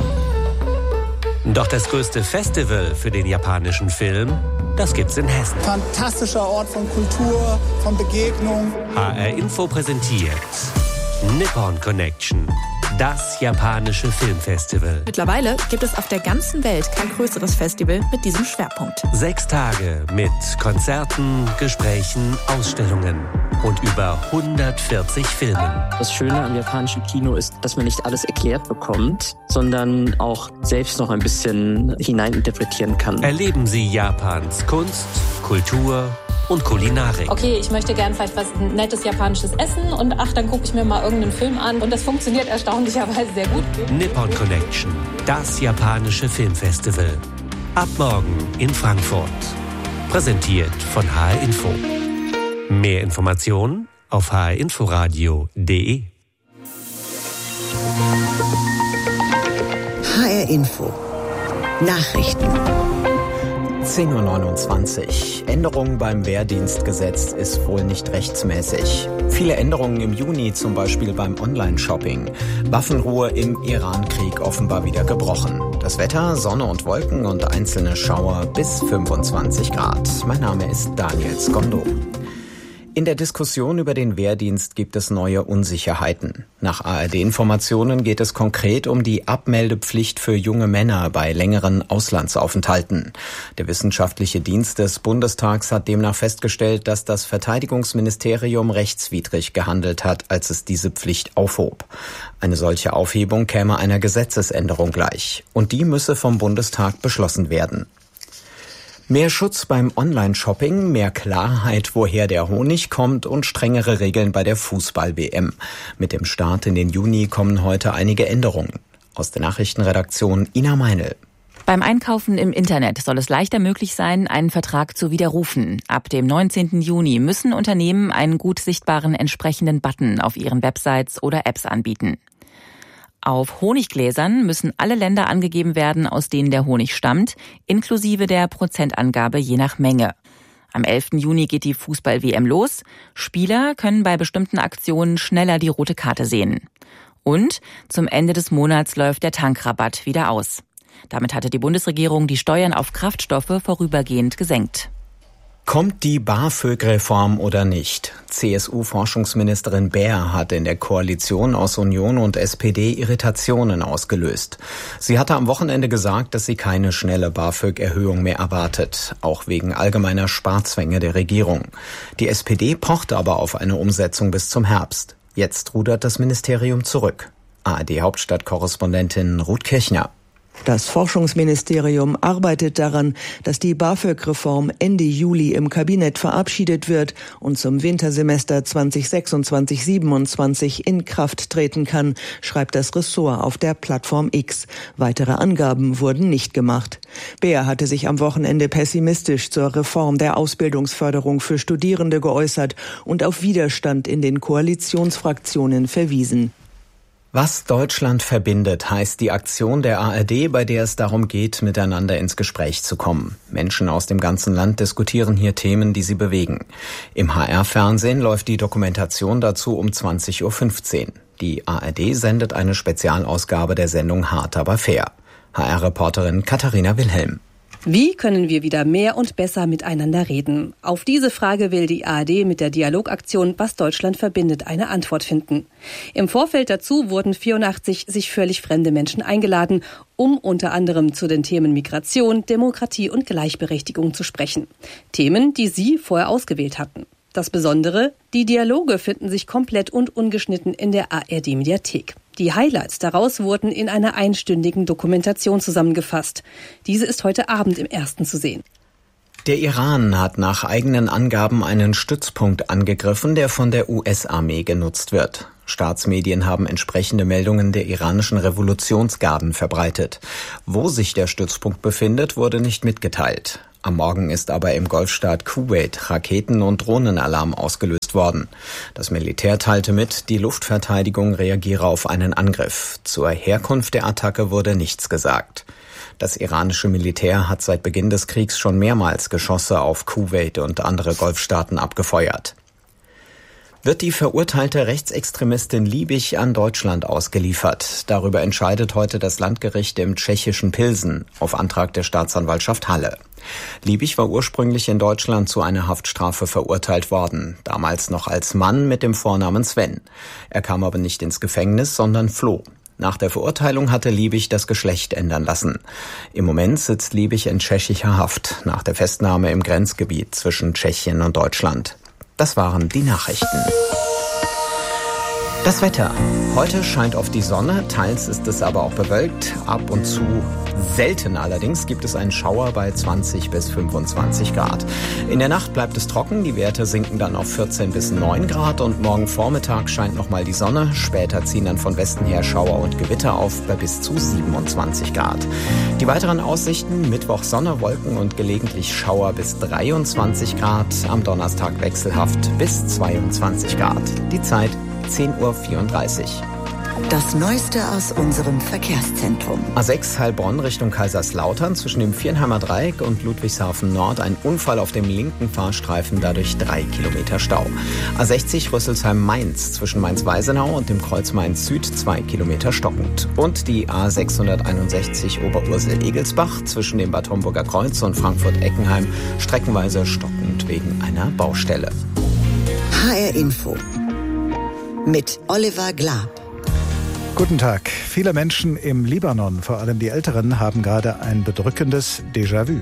Doch das größte Festival für den japanischen Film, das gibt's in Hessen. Fantastischer Ort von Kultur, von Begegnung. HR Info präsentiert Nippon Connection, das japanische Filmfestival. Mittlerweile gibt es auf der ganzen Welt kein größeres Festival mit diesem Schwerpunkt. 6 Tage mit Konzerten, Gesprächen, Ausstellungen und über 140 Filmen. Das Schöne am japanischen Kino ist, dass man nicht alles erklärt bekommt, sondern auch selbst noch ein bisschen hineininterpretieren kann. Erleben Sie Japans Kunst, Kultur und Kulinarik. Okay, ich möchte gern vielleicht was nettes japanisches essen und dann gucke ich mir mal irgendeinen Film an und das funktioniert erstaunlicherweise sehr gut. Nippon Connection, das japanische Filmfestival. Ab morgen in Frankfurt. Präsentiert von HR Info. Mehr Informationen auf hrinforadio.de. HR Info. Nachrichten. 10:29 Uhr. Änderungen beim Wehrdienstgesetz ist wohl nicht rechtsmäßig. Viele Änderungen im Juni, zum Beispiel beim Online-Shopping. Waffenruhe im Iran-Krieg offenbar wieder gebrochen. Das Wetter, Sonne und Wolken und einzelne Schauer bis 25 Grad. Mein Name ist Daniel Skondo. In der Diskussion über den Wehrdienst gibt es neue Unsicherheiten. Nach ARD-Informationen geht es konkret um die Abmeldepflicht für junge Männer bei längeren Auslandsaufenthalten. Der wissenschaftliche Dienst des Bundestags hat demnach festgestellt, dass das Verteidigungsministerium rechtswidrig gehandelt hat, als es diese Pflicht aufhob. Eine solche Aufhebung käme einer Gesetzesänderung gleich. Und die müsse vom Bundestag beschlossen werden. Mehr Schutz beim Online-Shopping, mehr Klarheit, woher der Honig kommt und strengere Regeln bei der Fußball-WM. Mit dem Start in den Juni kommen heute einige Änderungen. Aus der Nachrichtenredaktion Ina Meinl. Beim Einkaufen im Internet soll es leichter möglich sein, einen Vertrag zu widerrufen. Ab dem 19. Juni müssen Unternehmen einen gut sichtbaren entsprechenden Button auf ihren Websites oder Apps anbieten. Auf Honiggläsern müssen alle Länder angegeben werden, aus denen der Honig stammt, inklusive der Prozentangabe je nach Menge. Am 11. Juni geht die Fußball-WM los. Spieler können bei bestimmten Aktionen schneller die rote Karte sehen. Und zum Ende des Monats läuft der Tankrabatt wieder aus. Damit hatte die Bundesregierung die Steuern auf Kraftstoffe vorübergehend gesenkt. Kommt die BAföG-Reform oder nicht? CSU-Forschungsministerin Baer hat in der Koalition aus Union und SPD Irritationen ausgelöst. Sie hatte am Wochenende gesagt, dass sie keine schnelle BAföG-Erhöhung mehr erwartet, auch wegen allgemeiner Sparzwänge der Regierung. Die SPD pochte aber auf eine Umsetzung bis zum Herbst. Jetzt rudert das Ministerium zurück. ARD-Hauptstadtkorrespondentin Ruth Kirchner. Das Forschungsministerium arbeitet daran, dass die BAföG-Reform Ende Juli im Kabinett verabschiedet wird und zum Wintersemester 2026/27 in Kraft treten kann, schreibt das Ressort auf der Plattform X. Weitere Angaben wurden nicht gemacht. Baer hatte sich am Wochenende pessimistisch zur Reform der Ausbildungsförderung für Studierende geäußert und auf Widerstand in den Koalitionsfraktionen verwiesen. Was Deutschland verbindet, heißt die Aktion der ARD, bei der es darum geht, miteinander ins Gespräch zu kommen. Menschen aus dem ganzen Land diskutieren hier Themen, die sie bewegen. Im HR-Fernsehen läuft die Dokumentation dazu um 20:15 Uhr. Die ARD sendet eine Spezialausgabe der Sendung Hart aber fair. HR-Reporterin Katharina Wilhelm. Wie können wir wieder mehr und besser miteinander reden? Auf diese Frage will die ARD mit der Dialogaktion Was Deutschland verbindet eine Antwort finden. Im Vorfeld dazu wurden 84 sich völlig fremde Menschen eingeladen, um unter anderem zu den Themen Migration, Demokratie und Gleichberechtigung zu sprechen. Themen, die sie vorher ausgewählt hatten. Das Besondere, die Dialoge finden sich komplett und ungeschnitten in der ARD-Mediathek. Die Highlights daraus wurden in einer einstündigen Dokumentation zusammengefasst. Diese ist heute Abend im Ersten zu sehen. Der Iran hat nach eigenen Angaben einen Stützpunkt angegriffen, der von der US-Armee genutzt wird. Staatsmedien haben entsprechende Meldungen der iranischen Revolutionsgarden verbreitet. Wo sich der Stützpunkt befindet, wurde nicht mitgeteilt. Am Morgen ist aber im Golfstaat Kuwait Raketen- und Drohnenalarm ausgelöst worden. Das Militär teilte mit, die Luftverteidigung reagiere auf einen Angriff. Zur Herkunft der Attacke wurde nichts gesagt. Das iranische Militär hat seit Beginn des Kriegs schon mehrmals Geschosse auf Kuwait und andere Golfstaaten abgefeuert. Wird die verurteilte Rechtsextremistin Liebig an Deutschland ausgeliefert? Darüber entscheidet heute das Landgericht im tschechischen Pilsen auf Antrag der Staatsanwaltschaft Halle. Liebig war ursprünglich in Deutschland zu einer Haftstrafe verurteilt worden, damals noch als Mann mit dem Vornamen Sven. Er kam aber nicht ins Gefängnis, sondern floh. Nach der Verurteilung hatte Liebig das Geschlecht ändern lassen. Im Moment sitzt Liebig in tschechischer Haft nach der Festnahme im Grenzgebiet zwischen Tschechien und Deutschland. Das waren die Nachrichten. Das Wetter. Heute scheint oft die Sonne, teils ist es aber auch bewölkt. Ab und zu, selten allerdings, gibt es einen Schauer bei 20 bis 25 Grad. In der Nacht bleibt es trocken, die Werte sinken dann auf 14 bis 9 Grad und morgen Vormittag scheint nochmal die Sonne. Später ziehen dann von Westen her Schauer und Gewitter auf bei bis zu 27 Grad. Die weiteren Aussichten: Mittwoch Sonne, Wolken und gelegentlich Schauer bis 23 Grad. Am Donnerstag wechselhaft bis 22 Grad. Die Zeit 10:34 Uhr. Das Neueste aus unserem Verkehrszentrum. A6 Heilbronn Richtung Kaiserslautern zwischen dem Viernheimer Dreieck und Ludwigshafen Nord ein Unfall auf dem linken Fahrstreifen, dadurch 3 Kilometer Stau. A60 Rüsselsheim-Mainz zwischen Mainz-Weisenau und dem Kreuz Mainz-Süd 2 Kilometer stockend. Und die A661 Oberursel-Egelsbach zwischen dem Bad Homburger Kreuz und Frankfurt-Eckenheim streckenweise stockend wegen einer Baustelle. HR Info mit Oliver Glab. Guten Tag. Viele Menschen im Libanon, vor allem die Älteren, haben gerade ein bedrückendes Déjà-vu.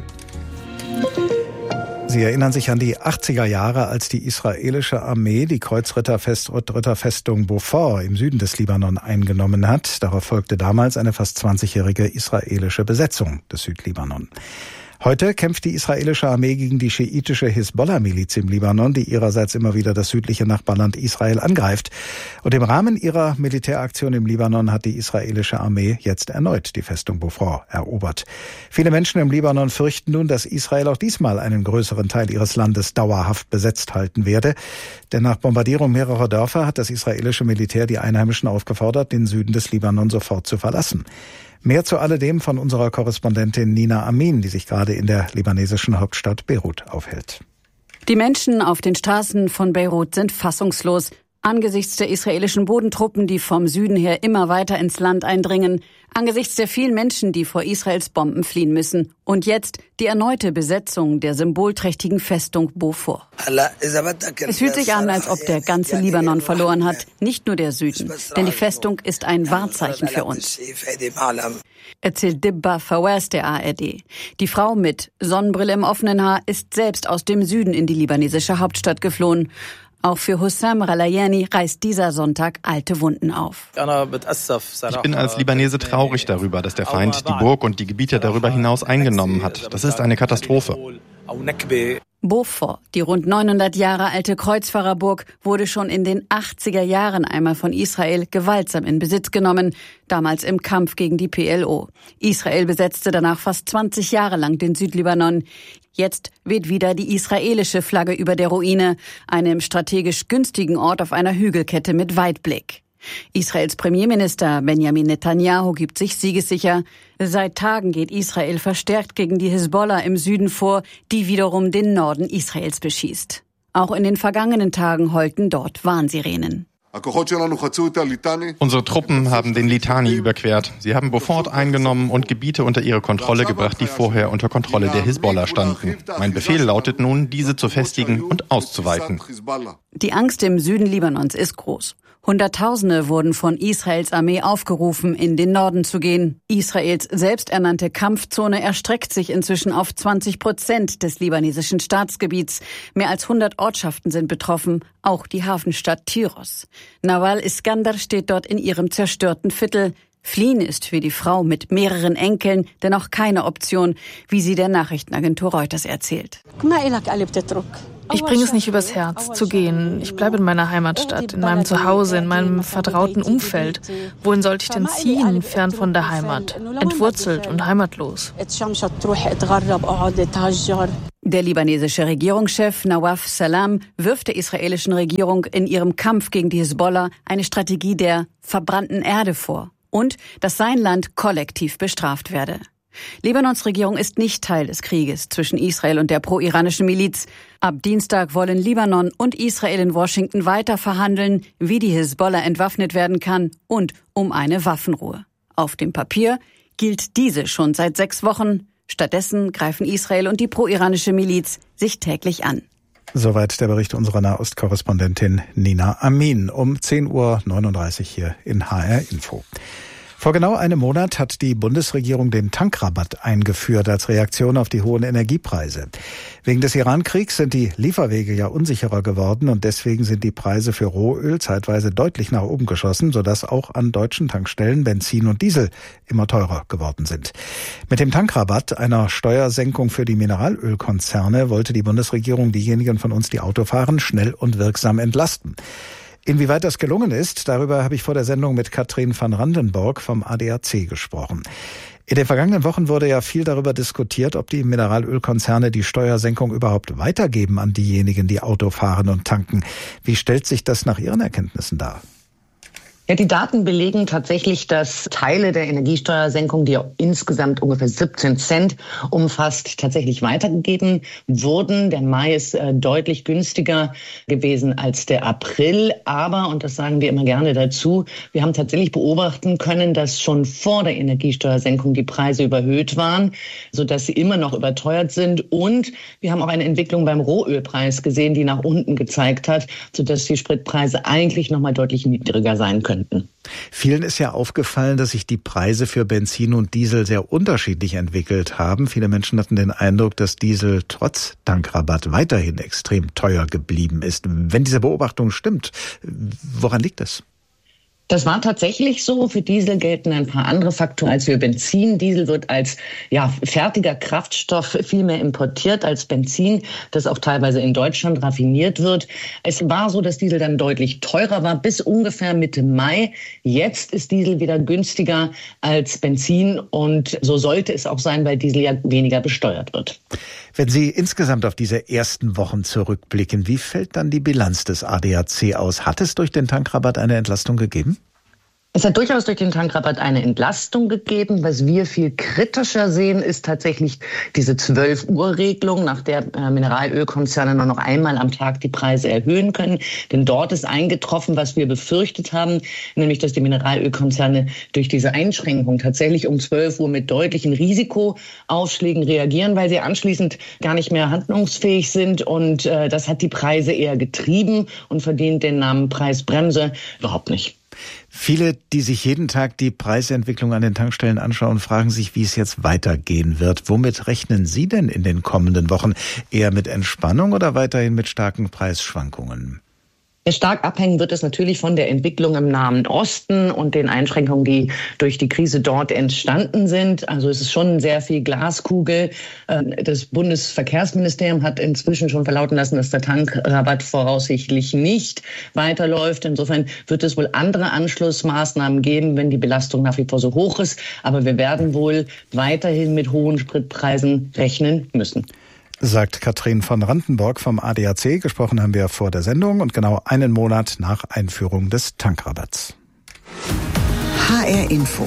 Sie erinnern sich an die 80er Jahre, als die israelische Armee die Kreuzritterfestung Beaufort im Süden des Libanon eingenommen hat. Darauf folgte damals eine fast 20-jährige israelische Besetzung des Südlibanon. Heute kämpft die israelische Armee gegen die schiitische Hisbollah-Miliz im Libanon, die ihrerseits immer wieder das südliche Nachbarland Israel angreift. Und im Rahmen ihrer Militäraktion im Libanon hat die israelische Armee jetzt erneut die Festung Beaufort erobert. Viele Menschen im Libanon fürchten nun, dass Israel auch diesmal einen größeren Teil ihres Landes dauerhaft besetzt halten werde. Denn nach Bombardierung mehrerer Dörfer hat das israelische Militär die Einheimischen aufgefordert, den Süden des Libanon sofort zu verlassen. Mehr zu alledem von unserer Korrespondentin Nina Amin, die sich gerade in der libanesischen Hauptstadt Beirut aufhält. Die Menschen auf den Straßen von Beirut sind fassungslos. Angesichts der israelischen Bodentruppen, die vom Süden her immer weiter ins Land eindringen, angesichts der vielen Menschen, die vor Israels Bomben fliehen müssen. Und jetzt die erneute Besetzung der symbolträchtigen Festung Beaufort. Es fühlt sich an, als ob der ganze Libanon verloren hat, nicht nur der Süden. Denn die Festung ist ein Wahrzeichen für uns, erzählt Dibba Fawaz der ARD. Die Frau mit Sonnenbrille im offenen Haar ist selbst aus dem Süden in die libanesische Hauptstadt geflohen. Auch für Hussam Ralayani reißt dieser Sonntag alte Wunden auf. Ich bin als Libanese traurig darüber, dass der Feind die Burg und die Gebiete darüber hinaus eingenommen hat. Das ist eine Katastrophe. Beaufort, die rund 900 Jahre alte Kreuzfahrerburg, wurde schon in den 80er Jahren einmal von Israel gewaltsam in Besitz genommen, damals im Kampf gegen die PLO. Israel besetzte danach fast 20 Jahre lang den Südlibanon. Jetzt weht wieder die israelische Flagge über der Ruine, einem strategisch günstigen Ort auf einer Hügelkette mit Weitblick. Israels Premierminister Benjamin Netanyahu gibt sich siegessicher. Seit Tagen geht Israel verstärkt gegen die Hisbollah im Süden vor, die wiederum den Norden Israels beschießt. Auch in den vergangenen Tagen heulten dort Warnsirenen. Unsere Truppen haben den Litani überquert. Sie haben Beaufort eingenommen und Gebiete unter ihre Kontrolle gebracht, die vorher unter Kontrolle der Hisbollah standen. Mein Befehl lautet nun, diese zu festigen und auszuweiten. Die Angst im Süden Libanons ist groß. Hunderttausende wurden von Israels Armee aufgerufen, in den Norden zu gehen. Israels selbsternannte Kampfzone erstreckt sich inzwischen auf 20% des libanesischen Staatsgebiets. Mehr als 100 Ortschaften sind betroffen, auch die Hafenstadt Tyros. Nawal Iskander steht dort in ihrem zerstörten Viertel. Fliehen ist für die Frau mit mehreren Enkeln dennoch keine Option, wie sie der Nachrichtenagentur Reuters erzählt. Ich bringe es nicht übers Herz, zu gehen. Ich bleibe in meiner Heimatstadt, in meinem Zuhause, in meinem vertrauten Umfeld. Wohin sollte ich denn ziehen, fern von der Heimat, entwurzelt und heimatlos? Der libanesische Regierungschef Nawaf Salam wirft der israelischen Regierung in ihrem Kampf gegen die Hisbollah eine Strategie der verbrannten Erde vor und dass sein Land kollektiv bestraft werde. Libanons Regierung ist nicht Teil des Krieges zwischen Israel und der pro-iranischen Miliz. Ab Dienstag wollen Libanon und Israel in Washington weiter verhandeln, wie die Hisbollah entwaffnet werden kann und um eine Waffenruhe. Auf dem Papier gilt diese schon seit 6 Wochen. Stattdessen greifen Israel und die pro-iranische Miliz sich täglich an. Soweit der Bericht unserer Nahostkorrespondentin Nina Amin um 10:39 Uhr hier in HR Info. Vor genau einem Monat hat die Bundesregierung den Tankrabatt eingeführt als Reaktion auf die hohen Energiepreise. Wegen des Iran-Kriegs sind die Lieferwege ja unsicherer geworden und deswegen sind die Preise für Rohöl zeitweise deutlich nach oben geschossen, sodass auch an deutschen Tankstellen Benzin und Diesel immer teurer geworden sind. Mit dem Tankrabatt, einer Steuersenkung für die Mineralölkonzerne, wollte die Bundesregierung diejenigen von uns, die Auto fahren, schnell und wirksam entlasten. Inwieweit das gelungen ist, darüber habe ich vor der Sendung mit Katrin van Randenborg vom ADAC gesprochen. In den vergangenen Wochen wurde ja viel darüber diskutiert, ob die Mineralölkonzerne die Steuersenkung überhaupt weitergeben an diejenigen, die Auto fahren und tanken. Wie stellt sich das nach Ihren Erkenntnissen dar? Ja, die Daten belegen tatsächlich, dass Teile der Energiesteuersenkung, die insgesamt ungefähr 17 Cent umfasst, tatsächlich weitergegeben wurden. Der Mai ist deutlich günstiger gewesen als der April. Aber, und das sagen wir immer gerne dazu, wir haben tatsächlich beobachten können, dass schon vor der Energiesteuersenkung die Preise überhöht waren, sodass sie immer noch überteuert sind. Und wir haben auch eine Entwicklung beim Rohölpreis gesehen, die nach unten gezeigt hat, sodass die Spritpreise eigentlich noch mal deutlich niedriger sein können. Vielen ist ja aufgefallen, dass sich die Preise für Benzin und Diesel sehr unterschiedlich entwickelt haben. Viele Menschen hatten den Eindruck, dass Diesel trotz Tankrabatt weiterhin extrem teuer geblieben ist. Wenn diese Beobachtung stimmt, woran liegt das? Das war tatsächlich so. Für Diesel gelten ein paar andere Faktoren als für Benzin. Diesel wird als fertiger Kraftstoff viel mehr importiert als Benzin, das auch teilweise in Deutschland raffiniert wird. Es war so, dass Diesel dann deutlich teurer war bis ungefähr Mitte Mai. Jetzt ist Diesel wieder günstiger als Benzin und so sollte es auch sein, weil Diesel ja weniger besteuert wird. Wenn Sie insgesamt auf diese ersten Wochen zurückblicken, wie fällt dann die Bilanz des ADAC aus? Hat es durch den Tankrabatt eine Entlastung gegeben? Es hat durchaus durch den Tankrabatt eine Entlastung gegeben. Was wir viel kritischer sehen, ist tatsächlich diese 12-Uhr-Regelung, nach der Mineralölkonzerne nur noch einmal am Tag die Preise erhöhen können. Denn dort ist eingetroffen, was wir befürchtet haben, nämlich dass die Mineralölkonzerne durch diese Einschränkung tatsächlich um 12 Uhr mit deutlichen Risikoaufschlägen reagieren, weil sie anschließend gar nicht mehr handlungsfähig sind. Und das hat die Preise eher getrieben und verdient den Namen Preisbremse überhaupt nicht. Viele, die sich jeden Tag die Preisentwicklung an den Tankstellen anschauen, fragen sich, wie es jetzt weitergehen wird. Womit rechnen Sie denn in den kommenden Wochen? Eher mit Entspannung oder weiterhin mit starken Preisschwankungen? Stark abhängen wird es natürlich von der Entwicklung im Nahen Osten und den Einschränkungen, die durch die Krise dort entstanden sind. Also es ist schon sehr viel Glaskugel. Das Bundesverkehrsministerium hat inzwischen schon verlauten lassen, dass der Tankrabatt voraussichtlich nicht weiterläuft. Insofern wird es wohl andere Anschlussmaßnahmen geben, wenn die Belastung nach wie vor so hoch ist. Aber wir werden wohl weiterhin mit hohen Spritpreisen rechnen müssen. Sagt Katrin von Randenborg vom ADAC. Gesprochen haben wir vor der Sendung und genau einen Monat nach Einführung des Tankrabatts. HR Info.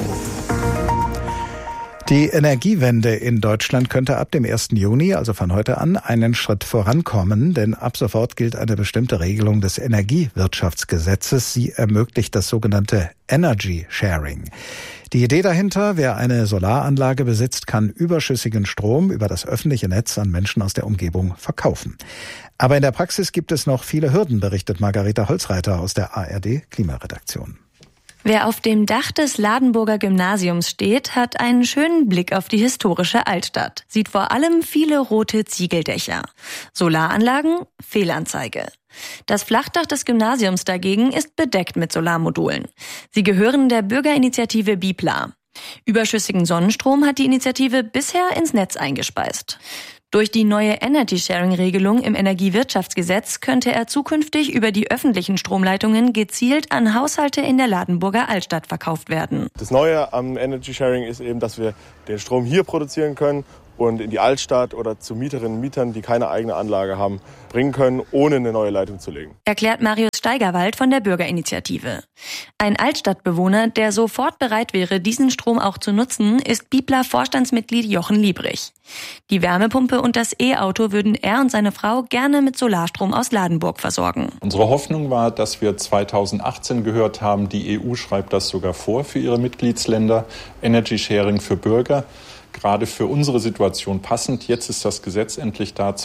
Die Energiewende in Deutschland könnte ab dem 1. Juni, also von heute an, einen Schritt vorankommen, denn ab sofort gilt eine bestimmte Regelung des Energiewirtschaftsgesetzes. Sie ermöglicht das sogenannte Energy Sharing. Die Idee dahinter, wer eine Solaranlage besitzt, kann überschüssigen Strom über das öffentliche Netz an Menschen aus der Umgebung verkaufen. Aber in der Praxis gibt es noch viele Hürden, berichtet Margareta Holzreiter aus der ARD Klimaredaktion. Wer auf dem Dach des Ladenburger Gymnasiums steht, hat einen schönen Blick auf die historische Altstadt, sieht vor allem viele rote Ziegeldächer. Solaranlagen? Fehlanzeige. Das Flachdach des Gymnasiums dagegen ist bedeckt mit Solarmodulen. Sie gehören der Bürgerinitiative Bipla. Überschüssigen Sonnenstrom hat die Initiative bisher ins Netz eingespeist. Durch die neue Energy-Sharing-Regelung im Energiewirtschaftsgesetz könnte er zukünftig über die öffentlichen Stromleitungen gezielt an Haushalte in der Ladenburger Altstadt verkauft werden. Das Neue am Energy-Sharing ist eben, dass wir den Strom hier produzieren können und in die Altstadt oder zu Mieterinnen und Mietern, die keine eigene Anlage haben, bringen können, ohne eine neue Leitung zu legen. Erklärt Marius Steigerwald von der Bürgerinitiative. Ein Altstadtbewohner, der sofort bereit wäre, diesen Strom auch zu nutzen, ist Bipla-Vorstandsmitglied Jochen Liebrich. Die Wärmepumpe und das E-Auto würden er und seine Frau gerne mit Solarstrom aus Ladenburg versorgen. Unsere Hoffnung war, dass wir 2018 gehört haben, die EU schreibt das sogar vor für ihre Mitgliedsländer, Energy Sharing für Bürger. Gerade für unsere Situation passend. Jetzt ist das Gesetz endlich da,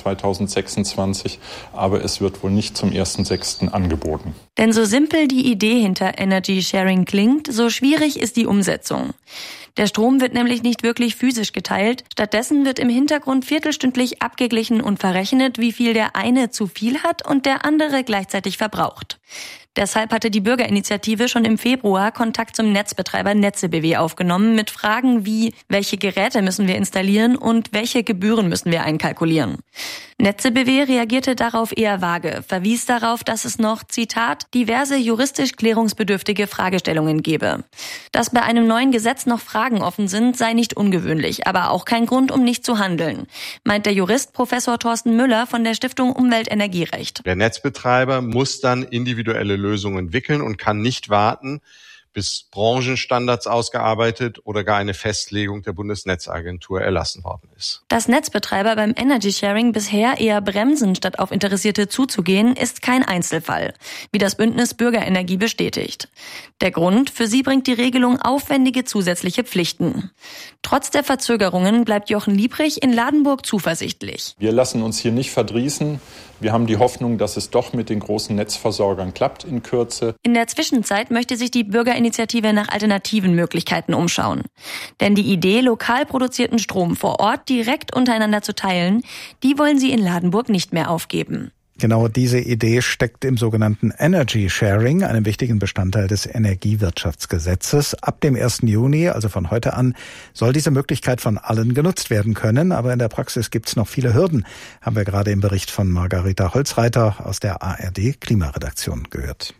2026, aber es wird wohl nicht zum 1.6. angeboten. Denn so simpel die Idee hinter Energy Sharing klingt, so schwierig ist die Umsetzung. Der Strom wird nämlich nicht wirklich physisch geteilt. Stattdessen wird im Hintergrund viertelstündlich abgeglichen und verrechnet, wie viel der eine zu viel hat und der andere gleichzeitig verbraucht. Deshalb hatte die Bürgerinitiative schon im Februar Kontakt zum Netzbetreiber NetzeBW aufgenommen mit Fragen wie, welche Geräte müssen wir installieren und welche Gebühren müssen wir einkalkulieren. NetzeBW reagierte darauf eher vage, verwies darauf, dass es noch, Zitat, diverse juristisch klärungsbedürftige Fragestellungen gebe. Dass bei einem neuen Gesetz noch Fragen offen sind, sei nicht ungewöhnlich, aber auch kein Grund, um nicht zu handeln, meint der Jurist Professor Thorsten Müller von der Stiftung Umwelt-Energierecht. Der Netzbetreiber muss dann individuelle Lösungen entwickeln und kann nicht warten, bis Branchenstandards ausgearbeitet oder gar eine Festlegung der Bundesnetzagentur erlassen worden ist. Dass Netzbetreiber beim Energy Sharing bisher eher bremsen, statt auf Interessierte zuzugehen, ist kein Einzelfall, wie das Bündnis Bürgerenergie bestätigt. Der Grund: für sie bringt die Regelung aufwendige zusätzliche Pflichten. Trotz der Verzögerungen bleibt Jochen Liebrich in Ladenburg zuversichtlich. Wir lassen uns hier nicht verdrießen. Wir haben die Hoffnung, dass es doch mit den großen Netzversorgern klappt in Kürze. In der Zwischenzeit möchte sich die Bürgerinitiative nach alternativen Möglichkeiten umschauen. Denn die Idee, lokal produzierten Strom vor Ort direkt untereinander zu teilen, die wollen sie in Ladenburg nicht mehr aufgeben. Genau diese Idee steckt im sogenannten Energy Sharing, einem wichtigen Bestandteil des Energiewirtschaftsgesetzes. Ab dem 1. Juni, also von heute an, soll diese Möglichkeit von allen genutzt werden können. Aber in der Praxis gibt es noch viele Hürden, haben wir gerade im Bericht von Margarita Holzreiter aus der ARD Klimaredaktion gehört.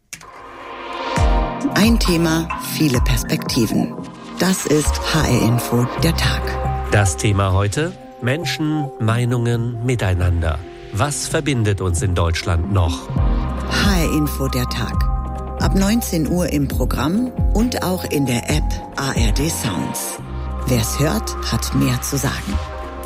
Ein Thema, viele Perspektiven. Das ist HR Info, der Tag. Das Thema heute: Menschen, Meinungen, Miteinander. Was verbindet uns in Deutschland noch? HR Info, der Tag. Ab 19 Uhr im Programm und auch in der App ARD Sounds. Wer's hört, hat mehr zu sagen.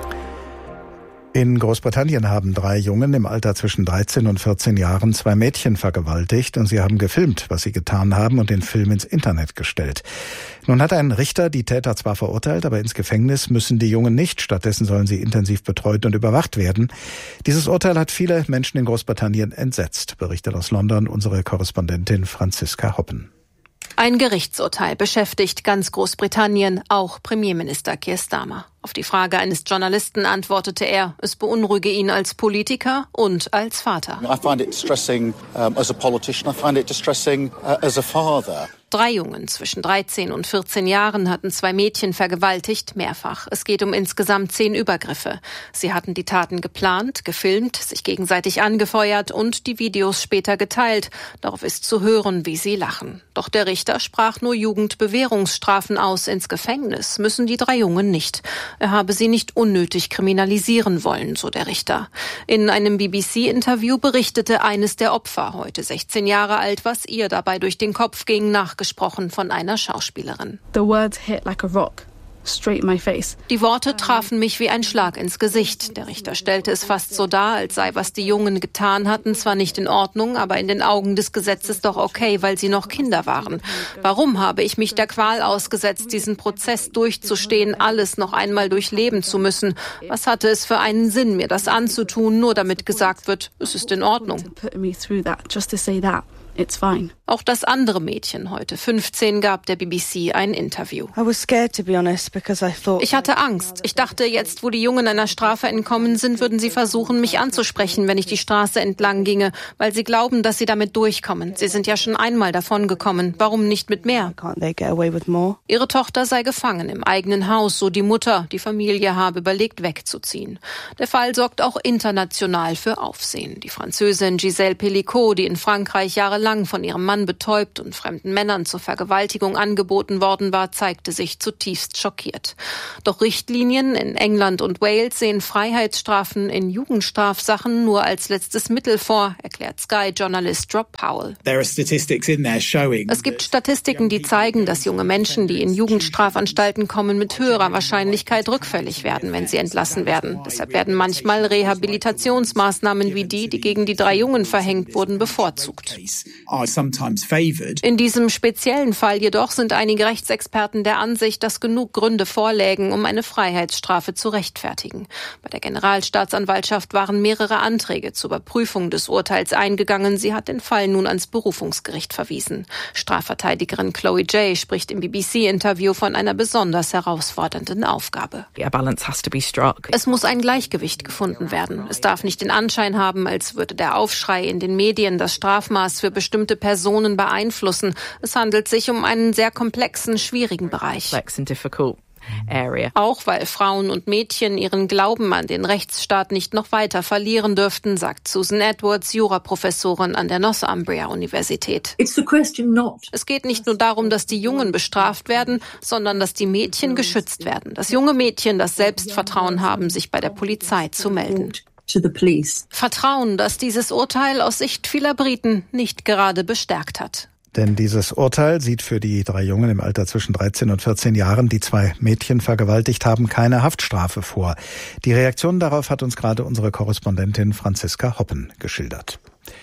In Großbritannien haben 3 Jungen im Alter zwischen 13 und 14 Jahren 2 Mädchen vergewaltigt und sie haben gefilmt, was sie getan haben, und den Film ins Internet gestellt. Nun hat ein Richter die Täter zwar verurteilt, aber ins Gefängnis müssen die Jungen nicht. Stattdessen sollen sie intensiv betreut und überwacht werden. Dieses Urteil hat viele Menschen in Großbritannien entsetzt, berichtet aus London unsere Korrespondentin Franziska Hoppen. Ein Gerichtsurteil beschäftigt ganz Großbritannien, auch Premierminister Keir Starmer. Auf die Frage eines Journalisten antwortete er, es beunruhige ihn als Politiker und als Vater. I find it distressing as a politician. I find it distressing as a father. 3 Jungen zwischen 13 und 14 Jahren hatten 2 Mädchen vergewaltigt, mehrfach. Es geht um insgesamt 10 Übergriffe. Sie hatten die Taten geplant, gefilmt, sich gegenseitig angefeuert und die Videos später geteilt. Darauf ist zu hören, wie sie lachen. Doch der Richter sprach nur Jugendbewährungsstrafen aus. Ins Gefängnis müssen die 3 Jungen nicht. Er habe sie nicht unnötig kriminalisieren wollen, so der Richter. In einem BBC-Interview berichtete eines der Opfer, heute 16 Jahre alt, was ihr dabei durch den Kopf ging, nachgesprochen von einer Schauspielerin. The words hit like a rock. Straight in my face. Die Worte trafen mich wie ein Schlag ins Gesicht. Der Richter stellte es fast so dar, als sei, was die Jungen getan hatten, zwar nicht in Ordnung, aber in den Augen des Gesetzes doch okay, weil sie noch Kinder waren. Warum habe ich mich der Qual ausgesetzt, diesen Prozess durchzustehen, alles noch einmal durchleben zu müssen? Was hatte es für einen Sinn, mir das anzutun, nur damit gesagt wird, es ist in Ordnung? It's fine. Auch das andere Mädchen, heute 15, gab der BBC ein Interview. Ich hatte Angst. Ich dachte, jetzt, wo die Jungen einer Strafe entkommen sind, würden sie versuchen, mich anzusprechen, wenn ich die Straße entlang ginge, weil sie glauben, dass sie damit durchkommen. Sie sind ja schon einmal davon gekommen. Warum nicht mit mehr? Ihre Tochter sei gefangen im eigenen Haus, so die Mutter. Die Familie habe überlegt, wegzuziehen. Der Fall sorgt auch international für Aufsehen. Die Französin Gisèle Pellicot, die in Frankreich jahrelang von ihrem Mann betäubt und fremden Männern zur Vergewaltigung angeboten worden war, zeigte sich zutiefst schockiert. Doch Richtlinien in England und Wales sehen Freiheitsstrafen in Jugendstrafsachen nur als letztes Mittel vor, erklärt Sky-Journalist Rob Powell. Es gibt Statistiken, die zeigen, dass junge Menschen, die in Jugendstrafanstalten kommen, mit höherer Wahrscheinlichkeit rückfällig werden, wenn sie entlassen werden. Deshalb werden manchmal Rehabilitationsmaßnahmen wie die gegen die 3 Jungen verhängt wurden, bevorzugt. In diesem speziellen Fall jedoch sind einige Rechtsexperten der Ansicht, dass genug Gründe vorlägen, um eine Freiheitsstrafe zu rechtfertigen. Bei der Generalstaatsanwaltschaft waren mehrere Anträge zur Überprüfung des Urteils eingegangen. Sie hat den Fall nun ans Berufungsgericht verwiesen. Strafverteidigerin Chloe Jay spricht im BBC-Interview von einer besonders herausfordernden Aufgabe. Es muss ein Gleichgewicht gefunden werden. Es darf nicht den Anschein haben, als würde der Aufschrei in den Medien das Strafmaß für bestimmte Personen beeinflussen. Es handelt sich um einen sehr komplexen, schwierigen Bereich. Auch weil Frauen und Mädchen ihren Glauben an den Rechtsstaat nicht noch weiter verlieren dürften, sagt Susan Edwards, Juraprofessorin an der Northumbria-Universität. Es geht nicht nur darum, dass die Jungen bestraft werden, sondern dass die Mädchen geschützt werden. Dass junge Mädchen das Selbstvertrauen haben, sich bei der Polizei zu melden. Vertrauen, das dieses Urteil aus Sicht vieler Briten nicht gerade bestärkt hat. Denn dieses Urteil sieht für die 3 Jungen im Alter zwischen 13 und 14 Jahren, die 2 Mädchen vergewaltigt haben, keine Haftstrafe vor. Die Reaktion darauf hat uns gerade unsere Korrespondentin Franziska Hoppen geschildert.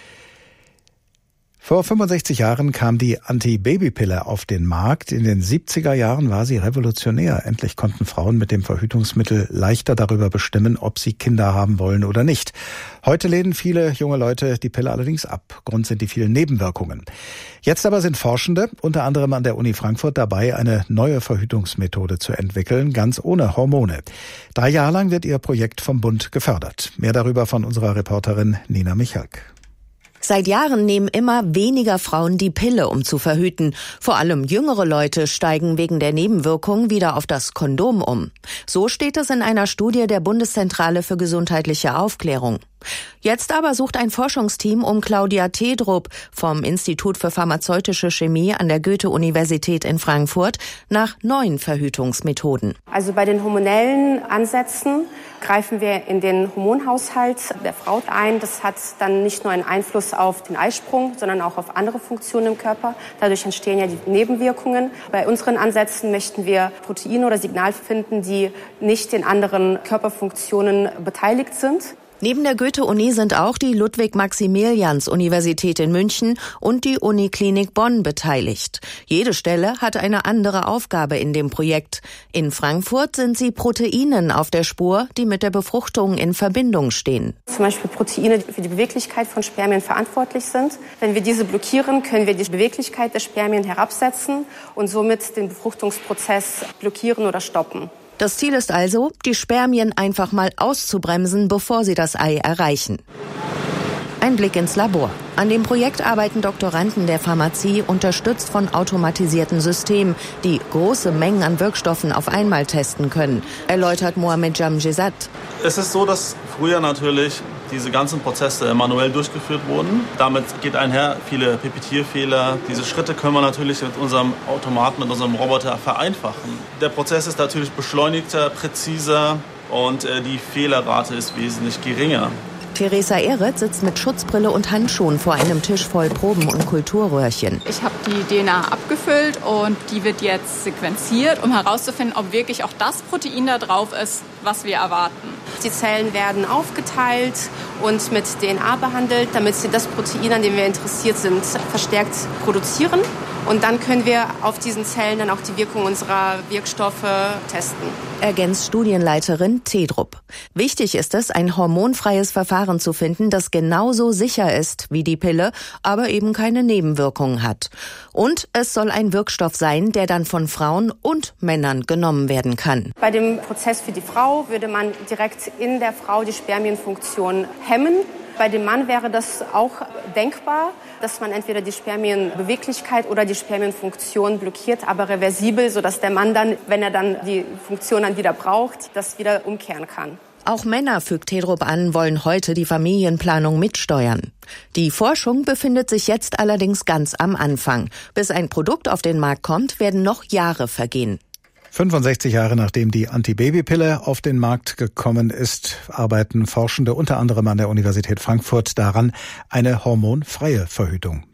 Vor 65 Jahren kam die Anti-Baby-Pille auf den Markt. In den 70er Jahren war sie revolutionär. Endlich konnten Frauen mit dem Verhütungsmittel leichter darüber bestimmen, ob sie Kinder haben wollen oder nicht. Heute lehnen viele junge Leute die Pille allerdings ab. Grund sind die vielen Nebenwirkungen. Jetzt aber sind Forschende, unter anderem an der Uni Frankfurt, dabei, eine neue Verhütungsmethode zu entwickeln, ganz ohne Hormone. 3 Jahre lang wird ihr Projekt vom Bund gefördert. Mehr darüber von unserer Reporterin Nina Michalk. Seit Jahren nehmen immer weniger Frauen die Pille, um zu verhüten. Vor allem jüngere Leute steigen wegen der Nebenwirkungen wieder auf das Kondom um. So steht es in einer Studie der Bundeszentrale für gesundheitliche Aufklärung. Jetzt aber sucht ein Forschungsteam um Claudia Tedrup vom Institut für pharmazeutische Chemie an der Goethe-Universität in Frankfurt nach neuen Verhütungsmethoden. Also bei den hormonellen Ansätzen greifen wir in den Hormonhaushalt der Frau ein. Das hat dann nicht nur einen Einfluss auf den Eisprung, sondern auch auf andere Funktionen im Körper. Dadurch entstehen ja die Nebenwirkungen. Bei unseren Ansätzen möchten wir Proteine oder Signale finden, die nicht in anderen Körperfunktionen beteiligt sind. Neben der Goethe-Uni sind auch die Ludwig-Maximilians-Universität in München und die Uniklinik Bonn beteiligt. Jede Stelle hat eine andere Aufgabe in dem Projekt. In Frankfurt sind sie Proteinen auf der Spur, die mit der Befruchtung in Verbindung stehen. Zum Beispiel Proteine, die für die Beweglichkeit von Spermien verantwortlich sind. Wenn wir diese blockieren, können wir die Beweglichkeit der Spermien herabsetzen und somit den Befruchtungsprozess blockieren oder stoppen. Das Ziel ist also, die Spermien einfach mal auszubremsen, bevor sie das Ei erreichen. Ein Blick ins Labor. An dem Projekt arbeiten Doktoranden der Pharmazie, unterstützt von automatisierten Systemen, die große Mengen an Wirkstoffen auf einmal testen können, erläutert Mohamed Jamjezat. Es ist so, dass früher natürlich diese ganzen Prozesse manuell durchgeführt wurden. Damit geht einher viele Pipetierfehler. Diese Schritte können wir natürlich mit unserem Automaten, mit unserem Roboter vereinfachen. Der Prozess ist natürlich beschleunigter, präziser und die Fehlerrate ist wesentlich geringer. Theresa Ehret sitzt mit Schutzbrille und Handschuhen vor einem Tisch voll Proben und Kulturröhrchen. Ich habe die DNA abgefüllt und die wird jetzt sequenziert, um herauszufinden, ob wirklich auch das Protein da drauf ist, was wir erwarten. Die Zellen werden aufgeteilt und mit DNA behandelt, damit sie das Protein, an dem wir interessiert sind, verstärkt produzieren. Und dann können wir auf diesen Zellen dann auch die Wirkung unserer Wirkstoffe testen. Ergänzt Studienleiterin Tedrup. Wichtig ist es, ein hormonfreies Verfahren zu finden, das genauso sicher ist wie die Pille, aber eben keine Nebenwirkungen hat. Und es soll ein Wirkstoff sein, der dann von Frauen und Männern genommen werden kann. Bei dem Prozess für die Frau würde man direkt in der Frau die Spermienfunktion hemmen. Bei dem Mann wäre das auch denkbar, dass man entweder die Spermienbeweglichkeit oder die Spermienfunktion blockiert, aber reversibel, sodass der Mann dann, wenn er dann die Funktion dann wieder braucht, das wieder umkehren kann. Auch Männer, fügt Tedrup an, wollen heute die Familienplanung mitsteuern. Die Forschung befindet sich jetzt allerdings ganz am Anfang. Bis ein Produkt auf den Markt kommt, werden noch Jahre vergehen. 65 Jahre nachdem die Antibabypille auf den Markt gekommen ist, arbeiten Forschende unter anderem an der Universität Frankfurt daran, eine hormonfreie Verhütung